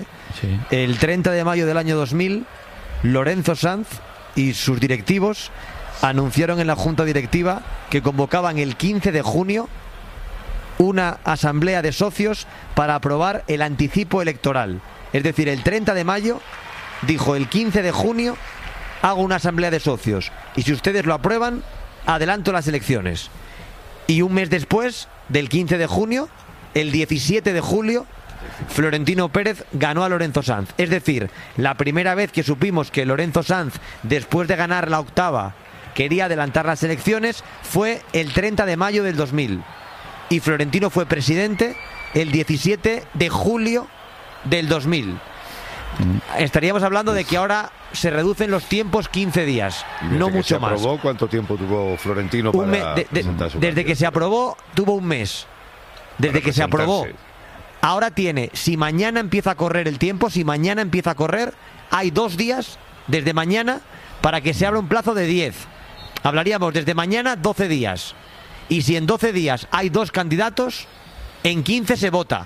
el treinta de mayo del año dos mil, Lorenzo Sanz y sus directivos anunciaron en la junta directiva que convocaban el quince de junio una asamblea de socios para aprobar el anticipo electoral. Es decir, el treinta de mayo dijo: el quince de junio hago una asamblea de socios y si ustedes lo aprueban, adelanto las elecciones. Y un mes después, del quince de junio, el diecisiete de julio, Florentino Pérez ganó a Lorenzo Sanz. Es decir, la primera vez que supimos que Lorenzo Sanz, después de ganar la octava, quería adelantar las elecciones, fue el treinta de mayo del dos mil. Y Florentino fue presidente el diecisiete de julio del dos mil. Estaríamos hablando de que ahora se reducen los tiempos quince días, Y desde no que mucho se más. aprobó, ¿cuánto tiempo tuvo Florentino Un me- para de- de- presentar su desde que se aprobó, tuvo un mes. Desde Para que se aprobó. presentarse. Ahora tiene, si mañana empieza a correr el tiempo, si mañana empieza a correr, hay dos días desde mañana para que se abra un plazo de diez. Hablaríamos desde mañana doce días. Y si en doce días hay dos candidatos, en quince se vota.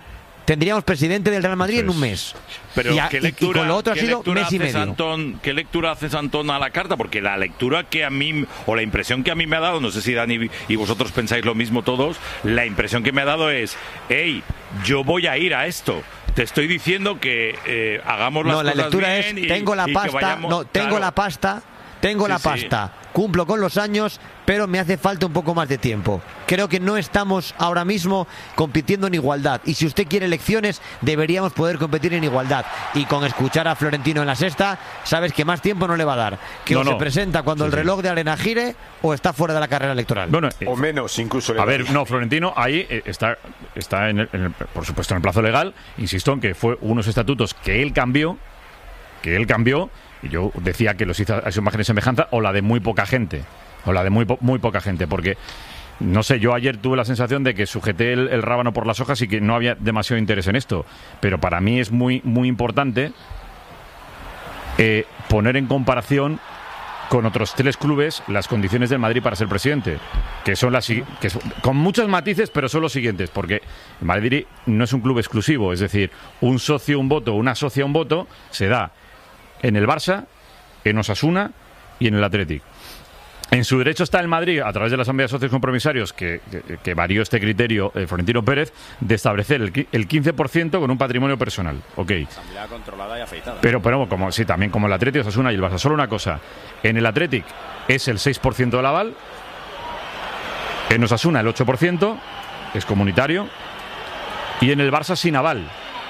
tendríamos presidente del Real Madrid en un mes. Pero y, a, ¿qué y- lectura, y con lo otro ha ¿qué sido lectura mes y haces, medio. Antón, ¿qué lectura haces, Antón, a la carta? Porque la lectura que a mí, o la impresión que a mí me ha dado, no sé si Dani y vosotros pensáis lo mismo todos, la impresión que me ha dado es, hey, yo voy a ir a esto. Te estoy diciendo que eh, hagamos las No, la cosas lectura bien es, y- tengo la y que pasta, vayamos- no, tengo claro. la pasta, tengo Sí, la sí. pasta, cumplo con los años, pero me hace falta un poco más de tiempo. Creo que no estamos ahora mismo compitiendo en igualdad. Y si usted quiere elecciones, deberíamos poder competir en igualdad. Y con escuchar a Florentino en la sexta, sabes que más tiempo no le va a dar. Que No, o no. se presenta cuando Sí, el sí. reloj de arena gire o está fuera de la carrera electoral. Bueno, o menos incluso. A ver, no, Florentino ahí eh, está, está en el- en el- por supuesto en el plazo legal. Insisto en que fue unos estatutos que él cambió, que él cambió, y yo decía que los hizo a su imagen y semejanza, o la de muy poca gente, o la de muy, po- muy poca gente, porque no sé, yo ayer tuve la sensación de que sujeté el, el rábano por las hojas y que no había demasiado interés en esto, pero para mí es muy, muy importante eh, poner en comparación con otros tres clubes las condiciones del Madrid para ser presidente, que son las si- que son- con muchos matices, pero son los siguientes, porque el Madrid no es un club exclusivo, es decir, un socio un voto, una socia un voto se da en el Barça, en Osasuna y en el Athletic. En su derecho está el Madrid, a través de la Asamblea de Socios Compromisarios, que, que, que varió este criterio eh, Florentino Pérez, de establecer el, qui- el quince por ciento con un patrimonio personal. Ok. Asamblea controlada y afeitada. Pero, pero como, sí, también como el Athletic, Osasuna y el Barça. Solo una cosa. En el Athletic es el seis por ciento del aval. En Osasuna el ocho por ciento. Es comunitario. Y en el Barça sin aval.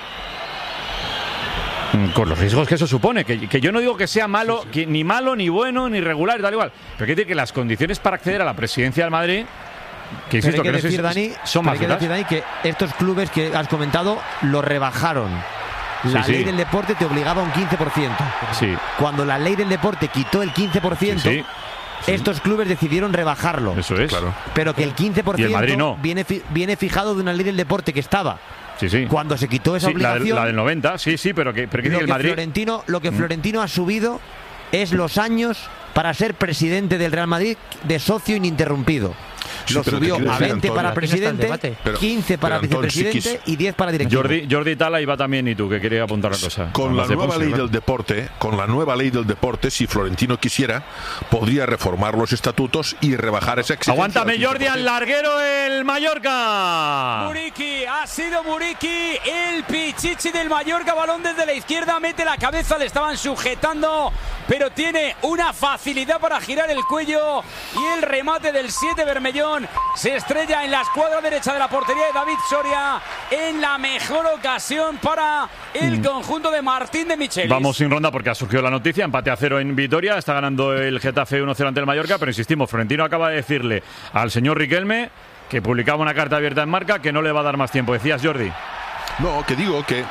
Mm, Con los riesgos que eso supone. Que, que yo no digo que sea malo, que ni malo, ni bueno, ni regular y tal igual. Pero hay que decir que las condiciones para acceder a la presidencia del Madrid, que Pero insisto, hay que que no sé decir, si- Dani, son pero más hay que duras. decir, Dani, que estos clubes que has comentado lo rebajaron. La Sí, ley sí. del deporte te obligaba a un quince por ciento. Sí. Cuando la ley del deporte quitó el quince por ciento, Sí, sí. estos clubes decidieron rebajarlo. Eso es. Claro. Pero que el quince por Y el ciento Madrid no. viene, fi- viene fijado de una ley del deporte que estaba. Sí, sí. Cuando se quitó esa Sí, la, del, obligación, la del noventa, sí, sí, pero que, pero que lo el que, Madrid. Florentino, lo que Mm. Florentino ha subido es los años para ser presidente del Real Madrid de socio ininterrumpido. Sí, Lo pero te subió quiero a decir, veinte Antonio, para aquí no está el presidente, debate. Pero- quince para pero, Antonio, si vicepresidente quis- y diez para directivo. Jordi, Jordi Tala iba también y tú, que quería apuntar una cosa. Con la Además de nueva Ponce, ley ¿verdad? del deporte, con la nueva ley del deporte, si Florentino quisiera, podría reformar los estatutos y rebajar esa exigencia. Aguántame, al Jordi, al larguero el Mallorca. Muriqui, ha sido Muriqui, el pichichi del Mallorca, balón desde la izquierda, mete la cabeza, le estaban sujetando, pero tiene una facilidad para girar el cuello y el remate del siete Bermellón se estrella en la escuadra derecha de la portería de David Soria en la mejor ocasión para el conjunto de Martín de Michelis. Vamos sin ronda porque ha surgido la noticia, empate a cero en Vitoria, está ganando el Getafe uno cero ante el Mallorca, pero insistimos, Florentino acaba de decirle al señor Riquelme, que publicaba una carta abierta en Marca, que no le va a dar más tiempo. Decías, Jordi. No, que digo que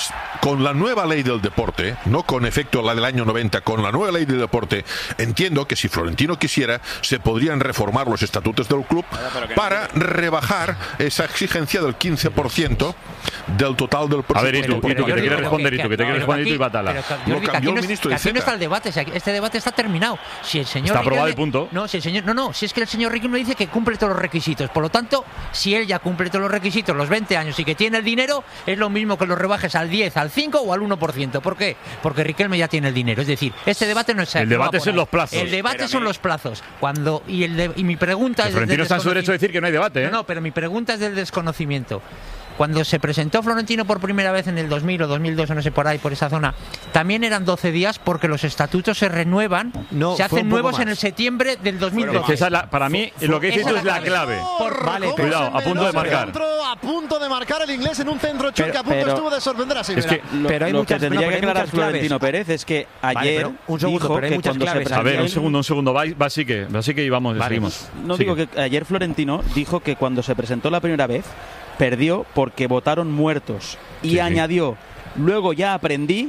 con la nueva ley del deporte, no con efecto la del año noventa, con la nueva ley del deporte, entiendo que si Florentino quisiera, se podrían reformar los estatutos del club para rebajar esa exigencia del quince por ciento del total del A ver, y presupuesto. tú, y tú, que te Jordi, quieres pero responder, que- y tú, que te que- quieres pero responder, y tú, y Batala. Pero, Lo Jordi, que cambió aquí el no es- ministro que de aquí no Iceta. está el debate, si aquí- este debate está terminado. Si el señor Está aprobado Riquelme- y punto. No, si el señor, no, no, si es que el señor Riquelme dice que cumple todos los requisitos. Por lo tanto, si él ya cumple todos los requisitos, los veinte años y que tiene el dinero, es lo mismo que lo rebajes al diez, al cinco o al uno por ciento. ¿Por qué? Porque Riquelme ya tiene el dinero. Es decir, este debate no es El debate es en los plazos. El debate Pero son me- los plazos. Cuando y el de- y mi pregunta Que es Florentino del está en su derecho a decir que no hay debate, ¿eh? No, no, pero mi pregunta es del desconocimiento. Cuando se presentó Florentino por primera vez en el dos mil o dos mil dos, o no sé por ahí, por esa zona, también eran doce días porque los estatutos se renuevan, No, se fue hacen un poco nuevos más. en el septiembre del dos mil Es doce. que esa es la- para mí, lo que dices tú es la clave. Por- Vale, ¿Cómo cuidado, se a punto de enveló ese marcar. centro? A punto de marcar el inglés en un centro choque, Pero- a punto pero- estuvo de sorprender a Es que, Sibera. Lo, Pero hay lo muchas- que tendría no, pero que hay aclarar muchas claves. Florentino Pérez es que Vale, ayer pero un segundo, dijo pero hay que muchas cuando se claves. a ver, presentó un el- segundo, un segundo. Va, va sí que, va sí que y vamos, Vale. seguimos. No Sigue. digo que ayer Florentino dijo que cuando se presentó la primera vez perdió porque votaron muertos y Sí, sí. añadió, luego ya aprendí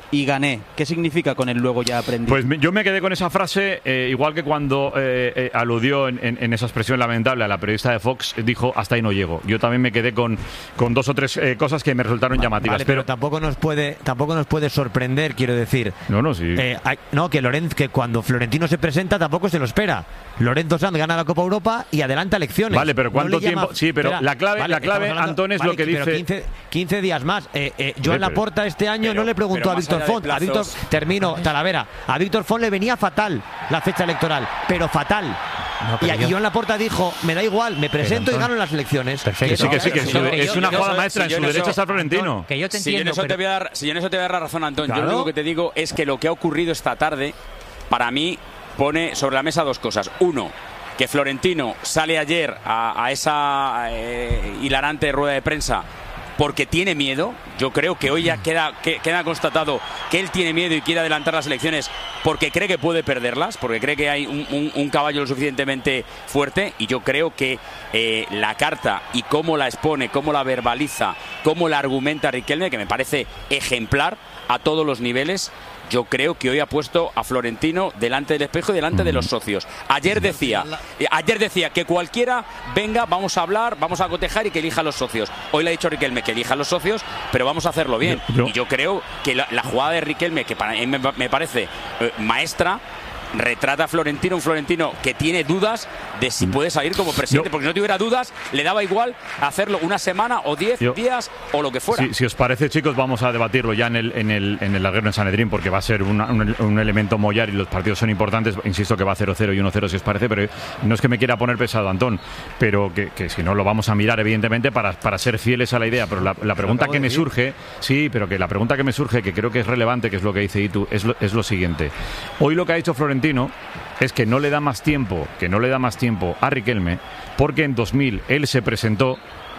y gané. ¿Qué significa con el luego ya aprendí? Pues me, yo me quedé con esa frase, eh, igual que cuando eh, eh, aludió en, en, en esa expresión lamentable a la periodista de Fox, dijo, hasta ahí no llego. Yo también me quedé con, con dos o tres eh, cosas que me resultaron vale, llamativas. Vale, pero, pero tampoco nos puede tampoco nos puede sorprender, quiero decir. No, no, sí. Eh, hay, no, que, Lorenz, que cuando Florentino se presenta tampoco se lo espera. Lorenzo Sanz gana la Copa Europa y adelanta elecciones. Vale, pero ¿cuánto no tiempo? Llama... Sí, pero Espera, la clave, vale, la clave hablando, Antón, es vale, lo que dice... quince, quince días más. Eh, eh, Joan Laporta este año pero, no le preguntó a Víctor Font. A Víctor, termino, Talavera. A Víctor Font le venía fatal la fecha electoral, pero fatal. No, pero y aquí Joan Laporta dijo, me da igual, me presento y gano en las elecciones. Perfecto. Sí, que sí, que sí, que es una jugada maestra, en su derecha está Florentino. Que yo te entiendo, si, yo en eso pero... te voy a dar, si yo en eso te voy a dar la razón, Antón, claro. Yo lo único que te digo es que lo que ha ocurrido esta tarde, para mí, pone sobre la mesa dos cosas. Uno, que Florentino sale ayer a, a esa eh, hilarante rueda de prensa porque tiene miedo. Yo creo que hoy ya queda, que, queda constatado que él tiene miedo y quiere adelantar las elecciones porque cree que puede perderlas, porque cree que hay un, un, un caballo lo suficientemente fuerte, y yo creo que eh, la carta y cómo la expone, cómo la verbaliza, cómo la argumenta Riquelme, que me parece ejemplar a todos los niveles. Yo creo que hoy ha puesto a Florentino delante del espejo y delante de los socios. Ayer decía, ayer decía que cualquiera venga, vamos a hablar, vamos a cotejar y que elija a los socios. Hoy le ha dicho Riquelme que elija a los socios, pero vamos a hacerlo bien. Yo, yo. Y yo creo que la, la jugada de Riquelme, que para mí me, me parece eh, maestra, retrata a Florentino, un Florentino que tiene dudas de si puede salir como presidente, yo, porque si no tuviera dudas, le daba igual hacerlo una semana o diez yo, días o lo que fuera. Si, si os parece, chicos, vamos a debatirlo ya en el en el, en el larguero en Sanedrín, porque va a ser una, un, un elemento mollar y los partidos son importantes. Insisto que va a cero cero y uno cero si os parece, pero no es que me quiera poner pesado, Antón, pero que, que si no lo vamos a mirar, evidentemente, para, para ser fieles a la idea. Pero la, la pregunta que me surge, sí, pero que la pregunta que me surge, que creo que es relevante, que es lo que dice Itu, es lo, es lo siguiente. Hoy lo que ha hecho Florentino es que no le da más tiempo, que no le da más tiempo a Riquelme, porque en dos mil él se presentó,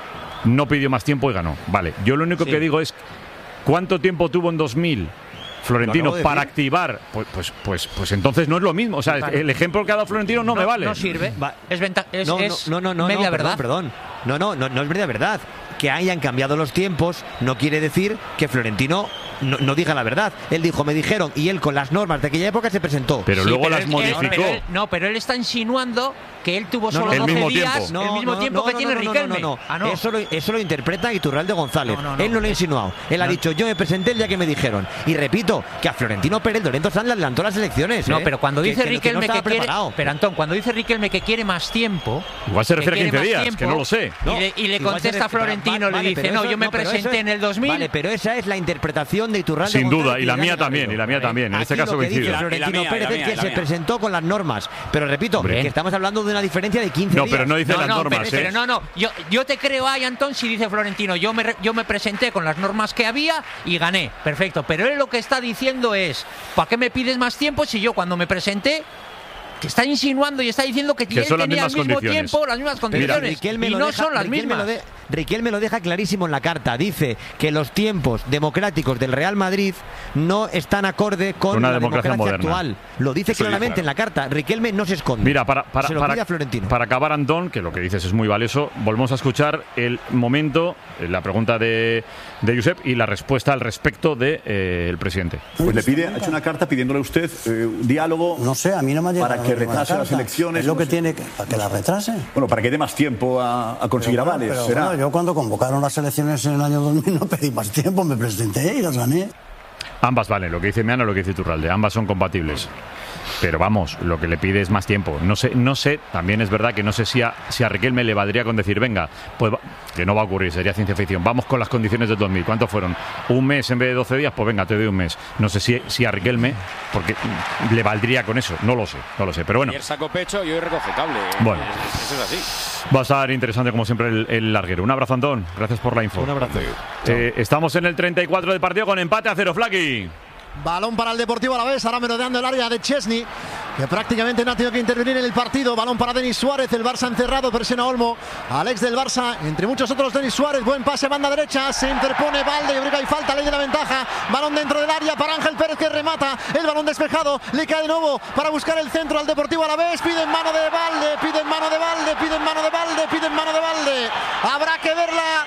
no pidió más tiempo y ganó. Vale, yo lo único sí. que digo es ¿cuánto tiempo tuvo en dos mil Florentino para activar? Pues, pues, pues, pues entonces no es lo mismo. O sea, vale. el ejemplo que ha dado Florentino no, no me vale. No sirve. Va. Es, venta es, no, es no, no, no, media no, verdad. Perdón, perdón. No, no, no, no es media verdad. Que hayan cambiado los tiempos no quiere decir que Florentino no, no diga la verdad. Él dijo, me dijeron, y él con las normas de aquella época se presentó. Pero sí, luego pero las él, modificó. Él, pero él, no, pero él está insinuando que él tuvo solo no, no, doce el días, tiempo. No, el mismo no, tiempo no, que no, tiene no, Riquelme. No, no, no. Ah, no. Eso, lo, eso lo interpreta Iturralde González. No, no, no, él no lo ha insinuado. Él no. ha dicho, yo me presenté el día que me dijeron. Y repito, que a Florentino Pérez Lorenzo Sanz le adelantó las elecciones. No, ¿eh? pero cuando dice que, Riquelme que, no que quiere... preparado. Pero Antón, cuando dice Riquelme que quiere más tiempo... Igual se refiere a quince días, tiempo, que no lo sé. Y le, y le contesta a Florentino, vale, le dice, no, yo me presenté en el dos mil. Vale, pero esa es la interpretación de Iturralde Sin González, duda, y la mía también, y la mía también. En este caso coincido. Florentino Pérez es que se presentó con las normas. Pero repito, Hombre. que estamos hablando de una diferencia de quince no, días. No, pero no dice no, las no, normas, pero, ¿eh? pero no, no. Yo, yo te creo ahí, Antón, si dice Florentino, yo me, yo me presenté con las normas que había y gané. Perfecto. Pero él lo que está diciendo es, ¿para qué me pides más tiempo si yo cuando me presenté... que está insinuando y está diciendo que, que él tenía al mismo tiempo las mismas condiciones? Riquelme y no deja, son las Riquelme mismas. Lo de, Riquelme lo deja clarísimo en la carta. Dice que los tiempos democráticos del Real Madrid no están acorde con Una la democracia democracia moderna. actual. Lo dice Eso claramente dice, en la carta. Riquelme no se esconde. Mira, para, para, se lo para, pide a Florentino. Para acabar, Antón, que lo que dices es muy valioso, volvemos a escuchar el momento, la pregunta de, de Josep y la respuesta al respecto del de, eh, presidente. Pues le pide, ha hecho una carta pidiéndole a usted eh, un diálogo. No sé, a mí no me ha llegado para que retrase las elecciones. Es lo no que sé. tiene que, para que la retrase. Bueno, para que dé más tiempo a, a conseguir pero, avales. Pero, será. Bueno, yo cuando convocaron las elecciones en el año dos mil no pedí más tiempo, me presenté y las gané. Ambas valen, lo que dice Meana y lo que dice Iturralde, ambas son compatibles. Pero vamos, lo que le pide es más tiempo. No sé, no sé, también es verdad que no sé si a, si a Riquelme le valdría con decir, venga, pues que no va a ocurrir, sería ciencia ficción. Vamos con las condiciones del dos mil. ¿Cuántos fueron? ¿Un mes en vez de doce días? Pues venga, te doy un mes. No sé si, si a Riquelme, porque le valdría con eso. No lo sé, no lo sé. Pero bueno. Ayer sacó pecho y hoy recoge cable. Bueno. Eso es así. Va a estar interesante como siempre el, el larguero. Un abrazo, Antón. Gracias por la info. Un abrazo. Eh, estamos en el treinta y cuatro del partido con empate a cero, Flaki. Balón para el Deportivo Alavés, ahora merodeando el área de Chesney, que prácticamente no ha tenido que intervenir en el partido. Balón para Denis Suárez, el Barça encerrado, presiona Olmo, Alex del Barça, entre muchos otros Denis Suárez, buen pase, banda derecha, se interpone Valde, yo creo que hay falta, ley de la ventaja, balón dentro del área para Ángel Pérez que remata, el balón despejado, le cae de nuevo para buscar el centro al Deportivo Alavés, piden mano de Valde, piden mano de Valde, piden mano de Valde, piden mano de Valde, habrá que verla.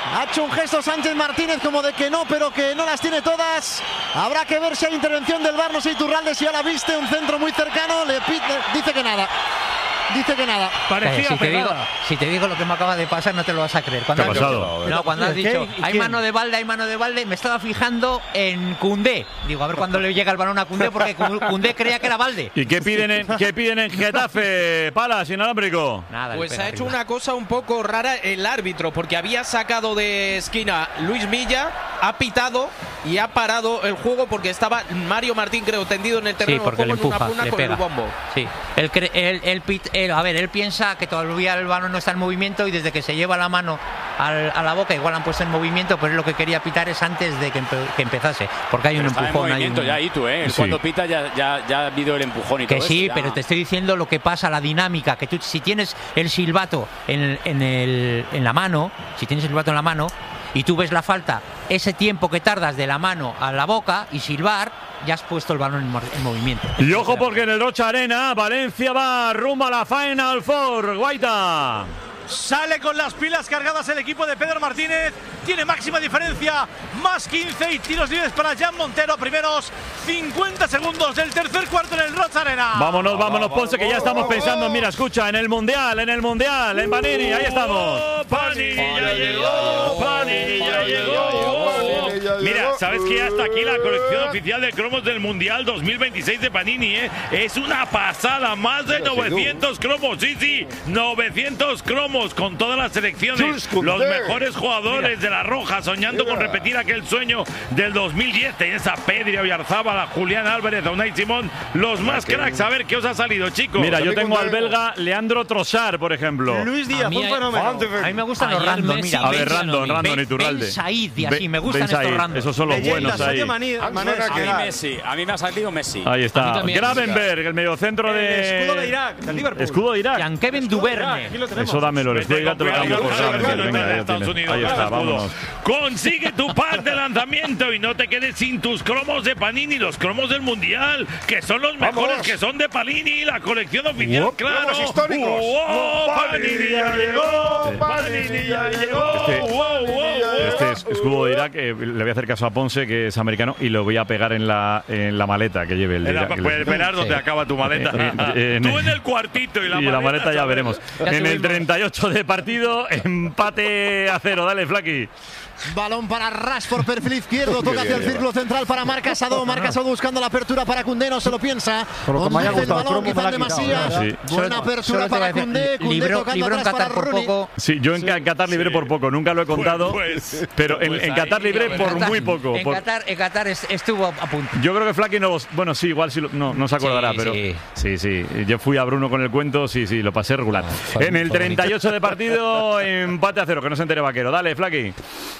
Ha hecho un gesto Sánchez Martínez como de que no, pero que no las tiene todas. Habrá que ver si hay intervención del V A R. No sé, Iturralde, si ya la viste, un centro muy cercano. Le pide, dice que nada. Dice que nada. Parecía si, te digo, si te digo lo que me acaba de pasar, no te lo vas a creer. Cuando ¿Qué ha pasado? No, cuando has dicho, hay mano de Balde, hay mano de Balde, me estaba fijando en Koundé. Digo, a ver cuándo le llega el balón a Koundé, porque Koundé creía que era Balde. ¿Y qué piden en, qué piden en Getafe, Palas, inalámbrico? Nada. Pues ha hecho una cosa un poco rara el árbitro, porque había sacado de esquina Luis Milla, ha pitado y ha parado el juego porque estaba Mario Martín, creo, tendido en el terreno sí, porque de juego le empuja, en una puna le con pega. el bombo. Sí, él, cre, él, él, pit, él, a ver, él piensa que todavía el balón no está en movimiento y desde que se lleva la mano al, a la boca igual han puesto en movimiento, pero lo que quería pitar es antes de que, empe, que empezase, porque hay pero un está empujón. En movimiento hay un... ya, y tú, ¿eh? Sí. Cuando pita ya, ya, ya ha habido el empujón y que todo sí, eso, pero te estoy diciendo lo que pasa, la dinámica, que tú si tienes el silbato en, en, el, en la mano, si tienes el silbato en la mano y tú ves la falta, ese tiempo que tardas de la mano a la boca y silbar, ya has puesto el balón en, en movimiento. Y ojo porque en el Rocha Arena, Valencia va rumbo a la Final Four. Guaita. Sale con las pilas cargadas el equipo de Pedro Martínez. Tiene máxima diferencia, más quince y tiros libres para Jan Montero. Primeros cincuenta segundos del tercer cuarto en el Rocha Arena. Vámonos, vámonos, Ponce, que ya estamos pensando. Mira, escucha, en el Mundial, en el Mundial, en Panini, ahí estamos. Panini ya llegó, Panini ya llegó. Mira, ¿sabes que hasta aquí la colección oficial de cromos del Mundial dos mil veintiséis de Panini, eh? Es una pasada, más de novecientos cromos, sí, sí, novecientos cromos con todas las selecciones, los mejores jugadores de la Roja, soñando con repetir aquel sueño del dos mil diez. Tenéis a Pedri, Oyarzábal, Julián Álvarez, a Unai Simón, los más cracks. A ver qué os ha salido, chicos. Mira, yo tengo al belga Leandro Trossard, por ejemplo. Luis Díaz, un fenómeno. A mí me gustan los random, mira. A ver, random, random, Iturralde. Ben Said y así, me gustan Ben estos random. Esos son los buenos ahí. A mí Messi, a mí me ha salido Messi. Ahí está. Gravenberg, el mediocentro de... Escudo de Irak, del Liverpool. Escudo de Irak. Jean-Kevin Duverne. Eso dámelo, el escudo de Irak te lo cambio por Gravenberg. Venga, ahí lo tienes. Ahí está, vámonos. Consigue tu pack de lanzamiento y no te quedes sin tus cromos de Panini, los cromos del Mundial, que son los mejores, Vamos. que son de Panini, la colección oficial, Uop, claro. cromos históricos. Wow, Panini ya llegó, Panini ya llegó. Este, wow, wow, wow. este es escudo de Irak, eh, le voy a hacer caso a Ponce, que es americano, y lo voy a pegar en la, en la maleta que lleve el de Era, Irak. puedes esperar donde sí. acaba tu maleta. Eh, eh, Tú en el cuartito y la y maleta. la maleta ya veremos. Ya en el subimos. treinta y ocho de partido, empate a cero. Dale, Flaky. Balón para Rashford, perfil izquierdo, toca hacia el círculo central para Marc Casado. Marc Casado buscando la apertura para Koundé, no se lo piensa. Pero como haya Conduce el gustado balón, el cromo, quizá me en la ha quitado, demasía. ¿eh? Sí. Buena apertura para Koundé. Koundé Libró, tocando libró en atrás Qatar para por Rooney. poco. Sí, yo en, en Qatar libré por poco, nunca lo he contado, pues, pero en, pues en Qatar ahí, libré a ver. por Qatar- muy poco. En por- Qatar, en Qatar est- estuvo a punto. Yo creo que Flaky no, bueno, sí, igual sí, lo- no, no se acordará, Sí, pero sí. sí, sí, yo fui a Bruno con el cuento, sí, sí, lo pasé regular. fue- en el fue treinta y ocho de partido, empate a cero, que no se entere Vaquero. Dale, Flaky.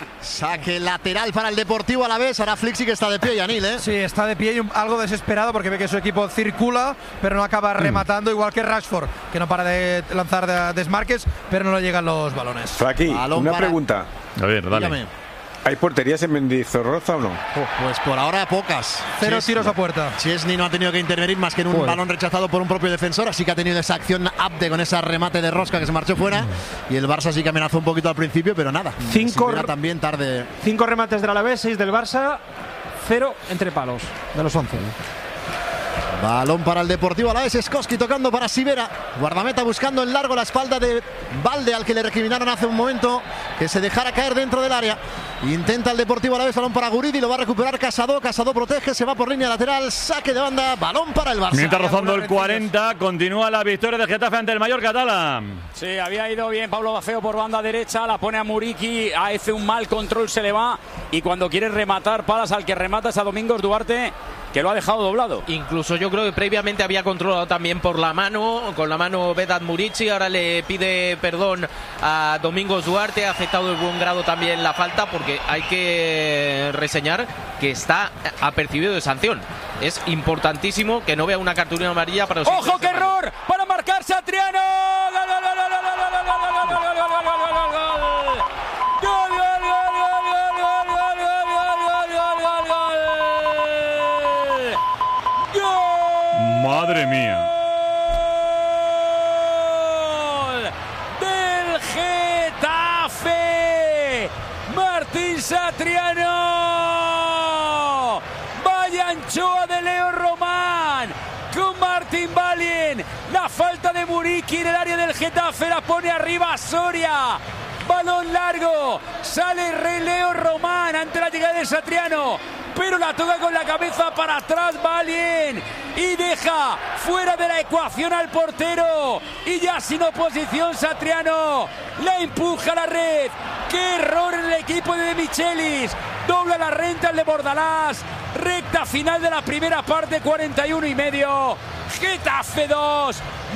Saque lateral para el Deportivo Alavés. Ahora Flixi que está de pie, Yanil, ¿eh? Sí, está de pie y un- algo desesperado porque ve que su equipo circula, pero no Mm. acaba rematando, igual que Rashford, que no para de lanzar de- desmarques, pero no le llegan los balones. Flaky, Balón una para- pregunta. A ver, dale. Dígame. ¿Hay porterías en Mendizorroza o no? Pues por ahora pocas. Cero Chesney- tiros a puerta. Chesney no ha tenido que intervenir más que en un Joder. balón rechazado por un propio defensor, así que ha tenido esa acción Abde con ese remate de rosca que se marchó fuera. Y el Barça sí que amenazó un poquito al principio, pero nada. Cinco- Se verá también tarde. Cinco remates del Alavés, seis del Barça, cero entre palos de los once. Balón para el Deportivo Alavés. Skoski tocando para Sivera. Guardameta buscando en largo la espalda de Balde, al que le recriminaron hace un momento que se dejara caer dentro del área. Intenta el Deportivo Alavés, balón para Guridi, lo va a recuperar Casado. Casado protege, se va por línea lateral, saque de banda, balón para el Barça. Mientras rozando el cuarenta, continúa la victoria de Getafe ante el Mallorca, Tala. Sí, había ido bien Pablo Baceo por banda derecha, la pone a Muriqui, hace un mal control, se le va y cuando quiere rematar, Palas al que remata es a Domingos Duarte, que lo ha dejado doblado. Incluso yo creo que previamente había controlado también por la mano, con la mano Vedat Muriqi, ahora le pide perdón a Domingos Duarte, ha aceptado de buen grado también la falta, porque hay que reseñar que está apercibido de sanción. Es importantísimo que no vea una cartulina amarilla para los... ¡Ojo, qué error! Para marcar Satriano. ¡Gol, gol, gol, gol, gol, gol, gol, gol, gol, gol, gol, gol, gol, gol, gol! ¡Gol, gol, gol, gol, gol, gol, gol, gol, gol, gol, gol! ¡Gol! Madre mía. Del Getafe. Satriano. Vaya anchoa de Leo Román con Martín Balin. La falta de Muriqui en el área del Getafe la pone arriba Soria. Balón largo, sale Rey Leo Román ante la llegada de Satriano, pero la toca con la cabeza para atrás Balin y deja fuera de la ecuación al portero, y ya sin oposición Satriano la empuja a la red. ¡Qué error en el equipo de De Michelis! Dobla la renta el de Bordalás. Recta final de la primera parte, cuarenta y uno y medio. Getafe dos,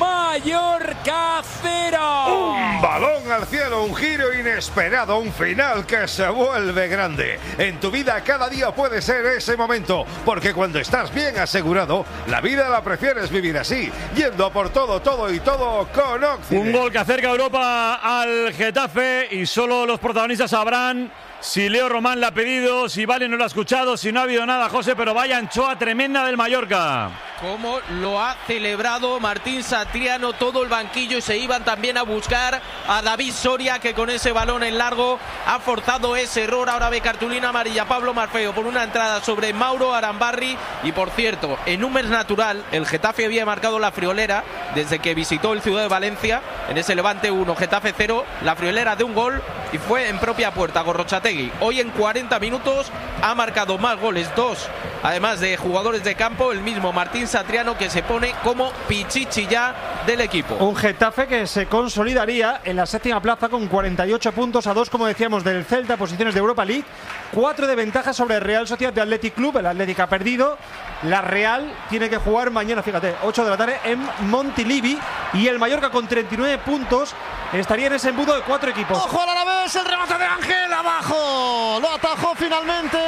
Mallorca cero. Un balón al cielo, un giro inesperado, un final que se vuelve grande. En tu vida cada día puede ser ese momento, porque cuando estás bien asegurado, la vida la prefieres vivir así, yendo a por todo, todo y todo con Occident. Un gol que acerca a Europa al Getafe y solo los protagonistas sabrán si Leo Román la ha pedido, si Vale no lo ha escuchado, si no ha habido nada, José, pero vaya anchoa tremenda del Mallorca. Cómo lo ha celebrado Martín Satriano, todo el banquillo, y se iban también a buscar a David Soria, que con ese balón en largo ha forzado ese error. Ahora ve cartulina amarilla Pablo Marfeo por una entrada sobre Mauro Arambarri. Y por cierto, en un mes natural, el Getafe había marcado la friolera desde que visitó el Ciudad de Valencia, en ese Levante uno, Getafe cero, la friolera de un gol, y fue en propia puerta, Gorrochategui. Hoy en cuarenta minutos ha marcado más goles, dos, además de jugadores de campo, el mismo Martín Satriano, que se pone como pichichi ya del equipo. Un Getafe que se consolidaría en la séptima plaza con cuarenta y ocho puntos, a dos, como decíamos, del Celta, posiciones de Europa League, cuatro de ventaja sobre el Real Sociedad de Athletic Club. El Athletic ha perdido, la Real tiene que jugar mañana, fíjate, ocho de la tarde en Montilivi, y el Mallorca con treinta y nueve puntos estaría en ese embudo de cuatro equipos. ¡Ojo al Alavés! El remate de Ángel abajo, lo atajó finalmente.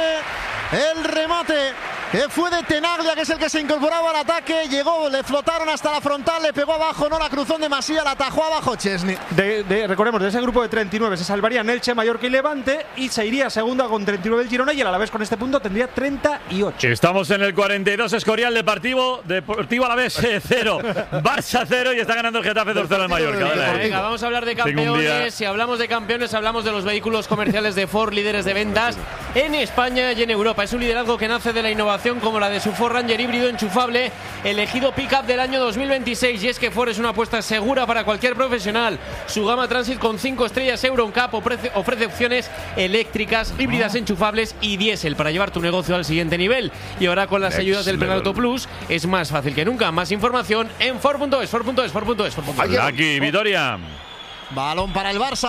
El remate que fue de Tenaglia, que es el que se incorporaba al ataque, llegó, le flotaron hasta la frontal, le pegó abajo, no la cruzó en demasía, la atajó abajo Chesney. De, de, recordemos, de ese grupo de treinta y nueve se salvarían Elche, Mallorca y Levante, y se iría segunda con treinta y nueve el Girona, y el Alavés con este punto tendría treinta y ocho. Estamos en el cuarenta y dos, Escorial, Deportivo, Deportivo Alavés cero, Barça cero, y está ganando el Getafe dos cero al Mallorca. Vale. Venga, vamos a hablar de campeones. Si hablamos de campeones, hablamos de los vehículos comerciales de Ford, líderes de ventas en España y en Europa. Es un liderazgo que nace de la innovación, como la de su Ford Ranger híbrido enchufable, elegido pick-up del año dos mil veintiséis. Y es que Ford es una apuesta segura para cualquier profesional. Su gama Transit con cinco estrellas EuroNCAP ofrece, ofrece opciones eléctricas, híbridas enchufables y diésel para llevar tu negocio al siguiente nivel. Y ahora con las ayudas del Prenauto Plus es más fácil que nunca. Más información en Ford punto es, Ford punto es, Ford punto es, Ford punto es. Aquí, Vitoria. Balón para el Barça.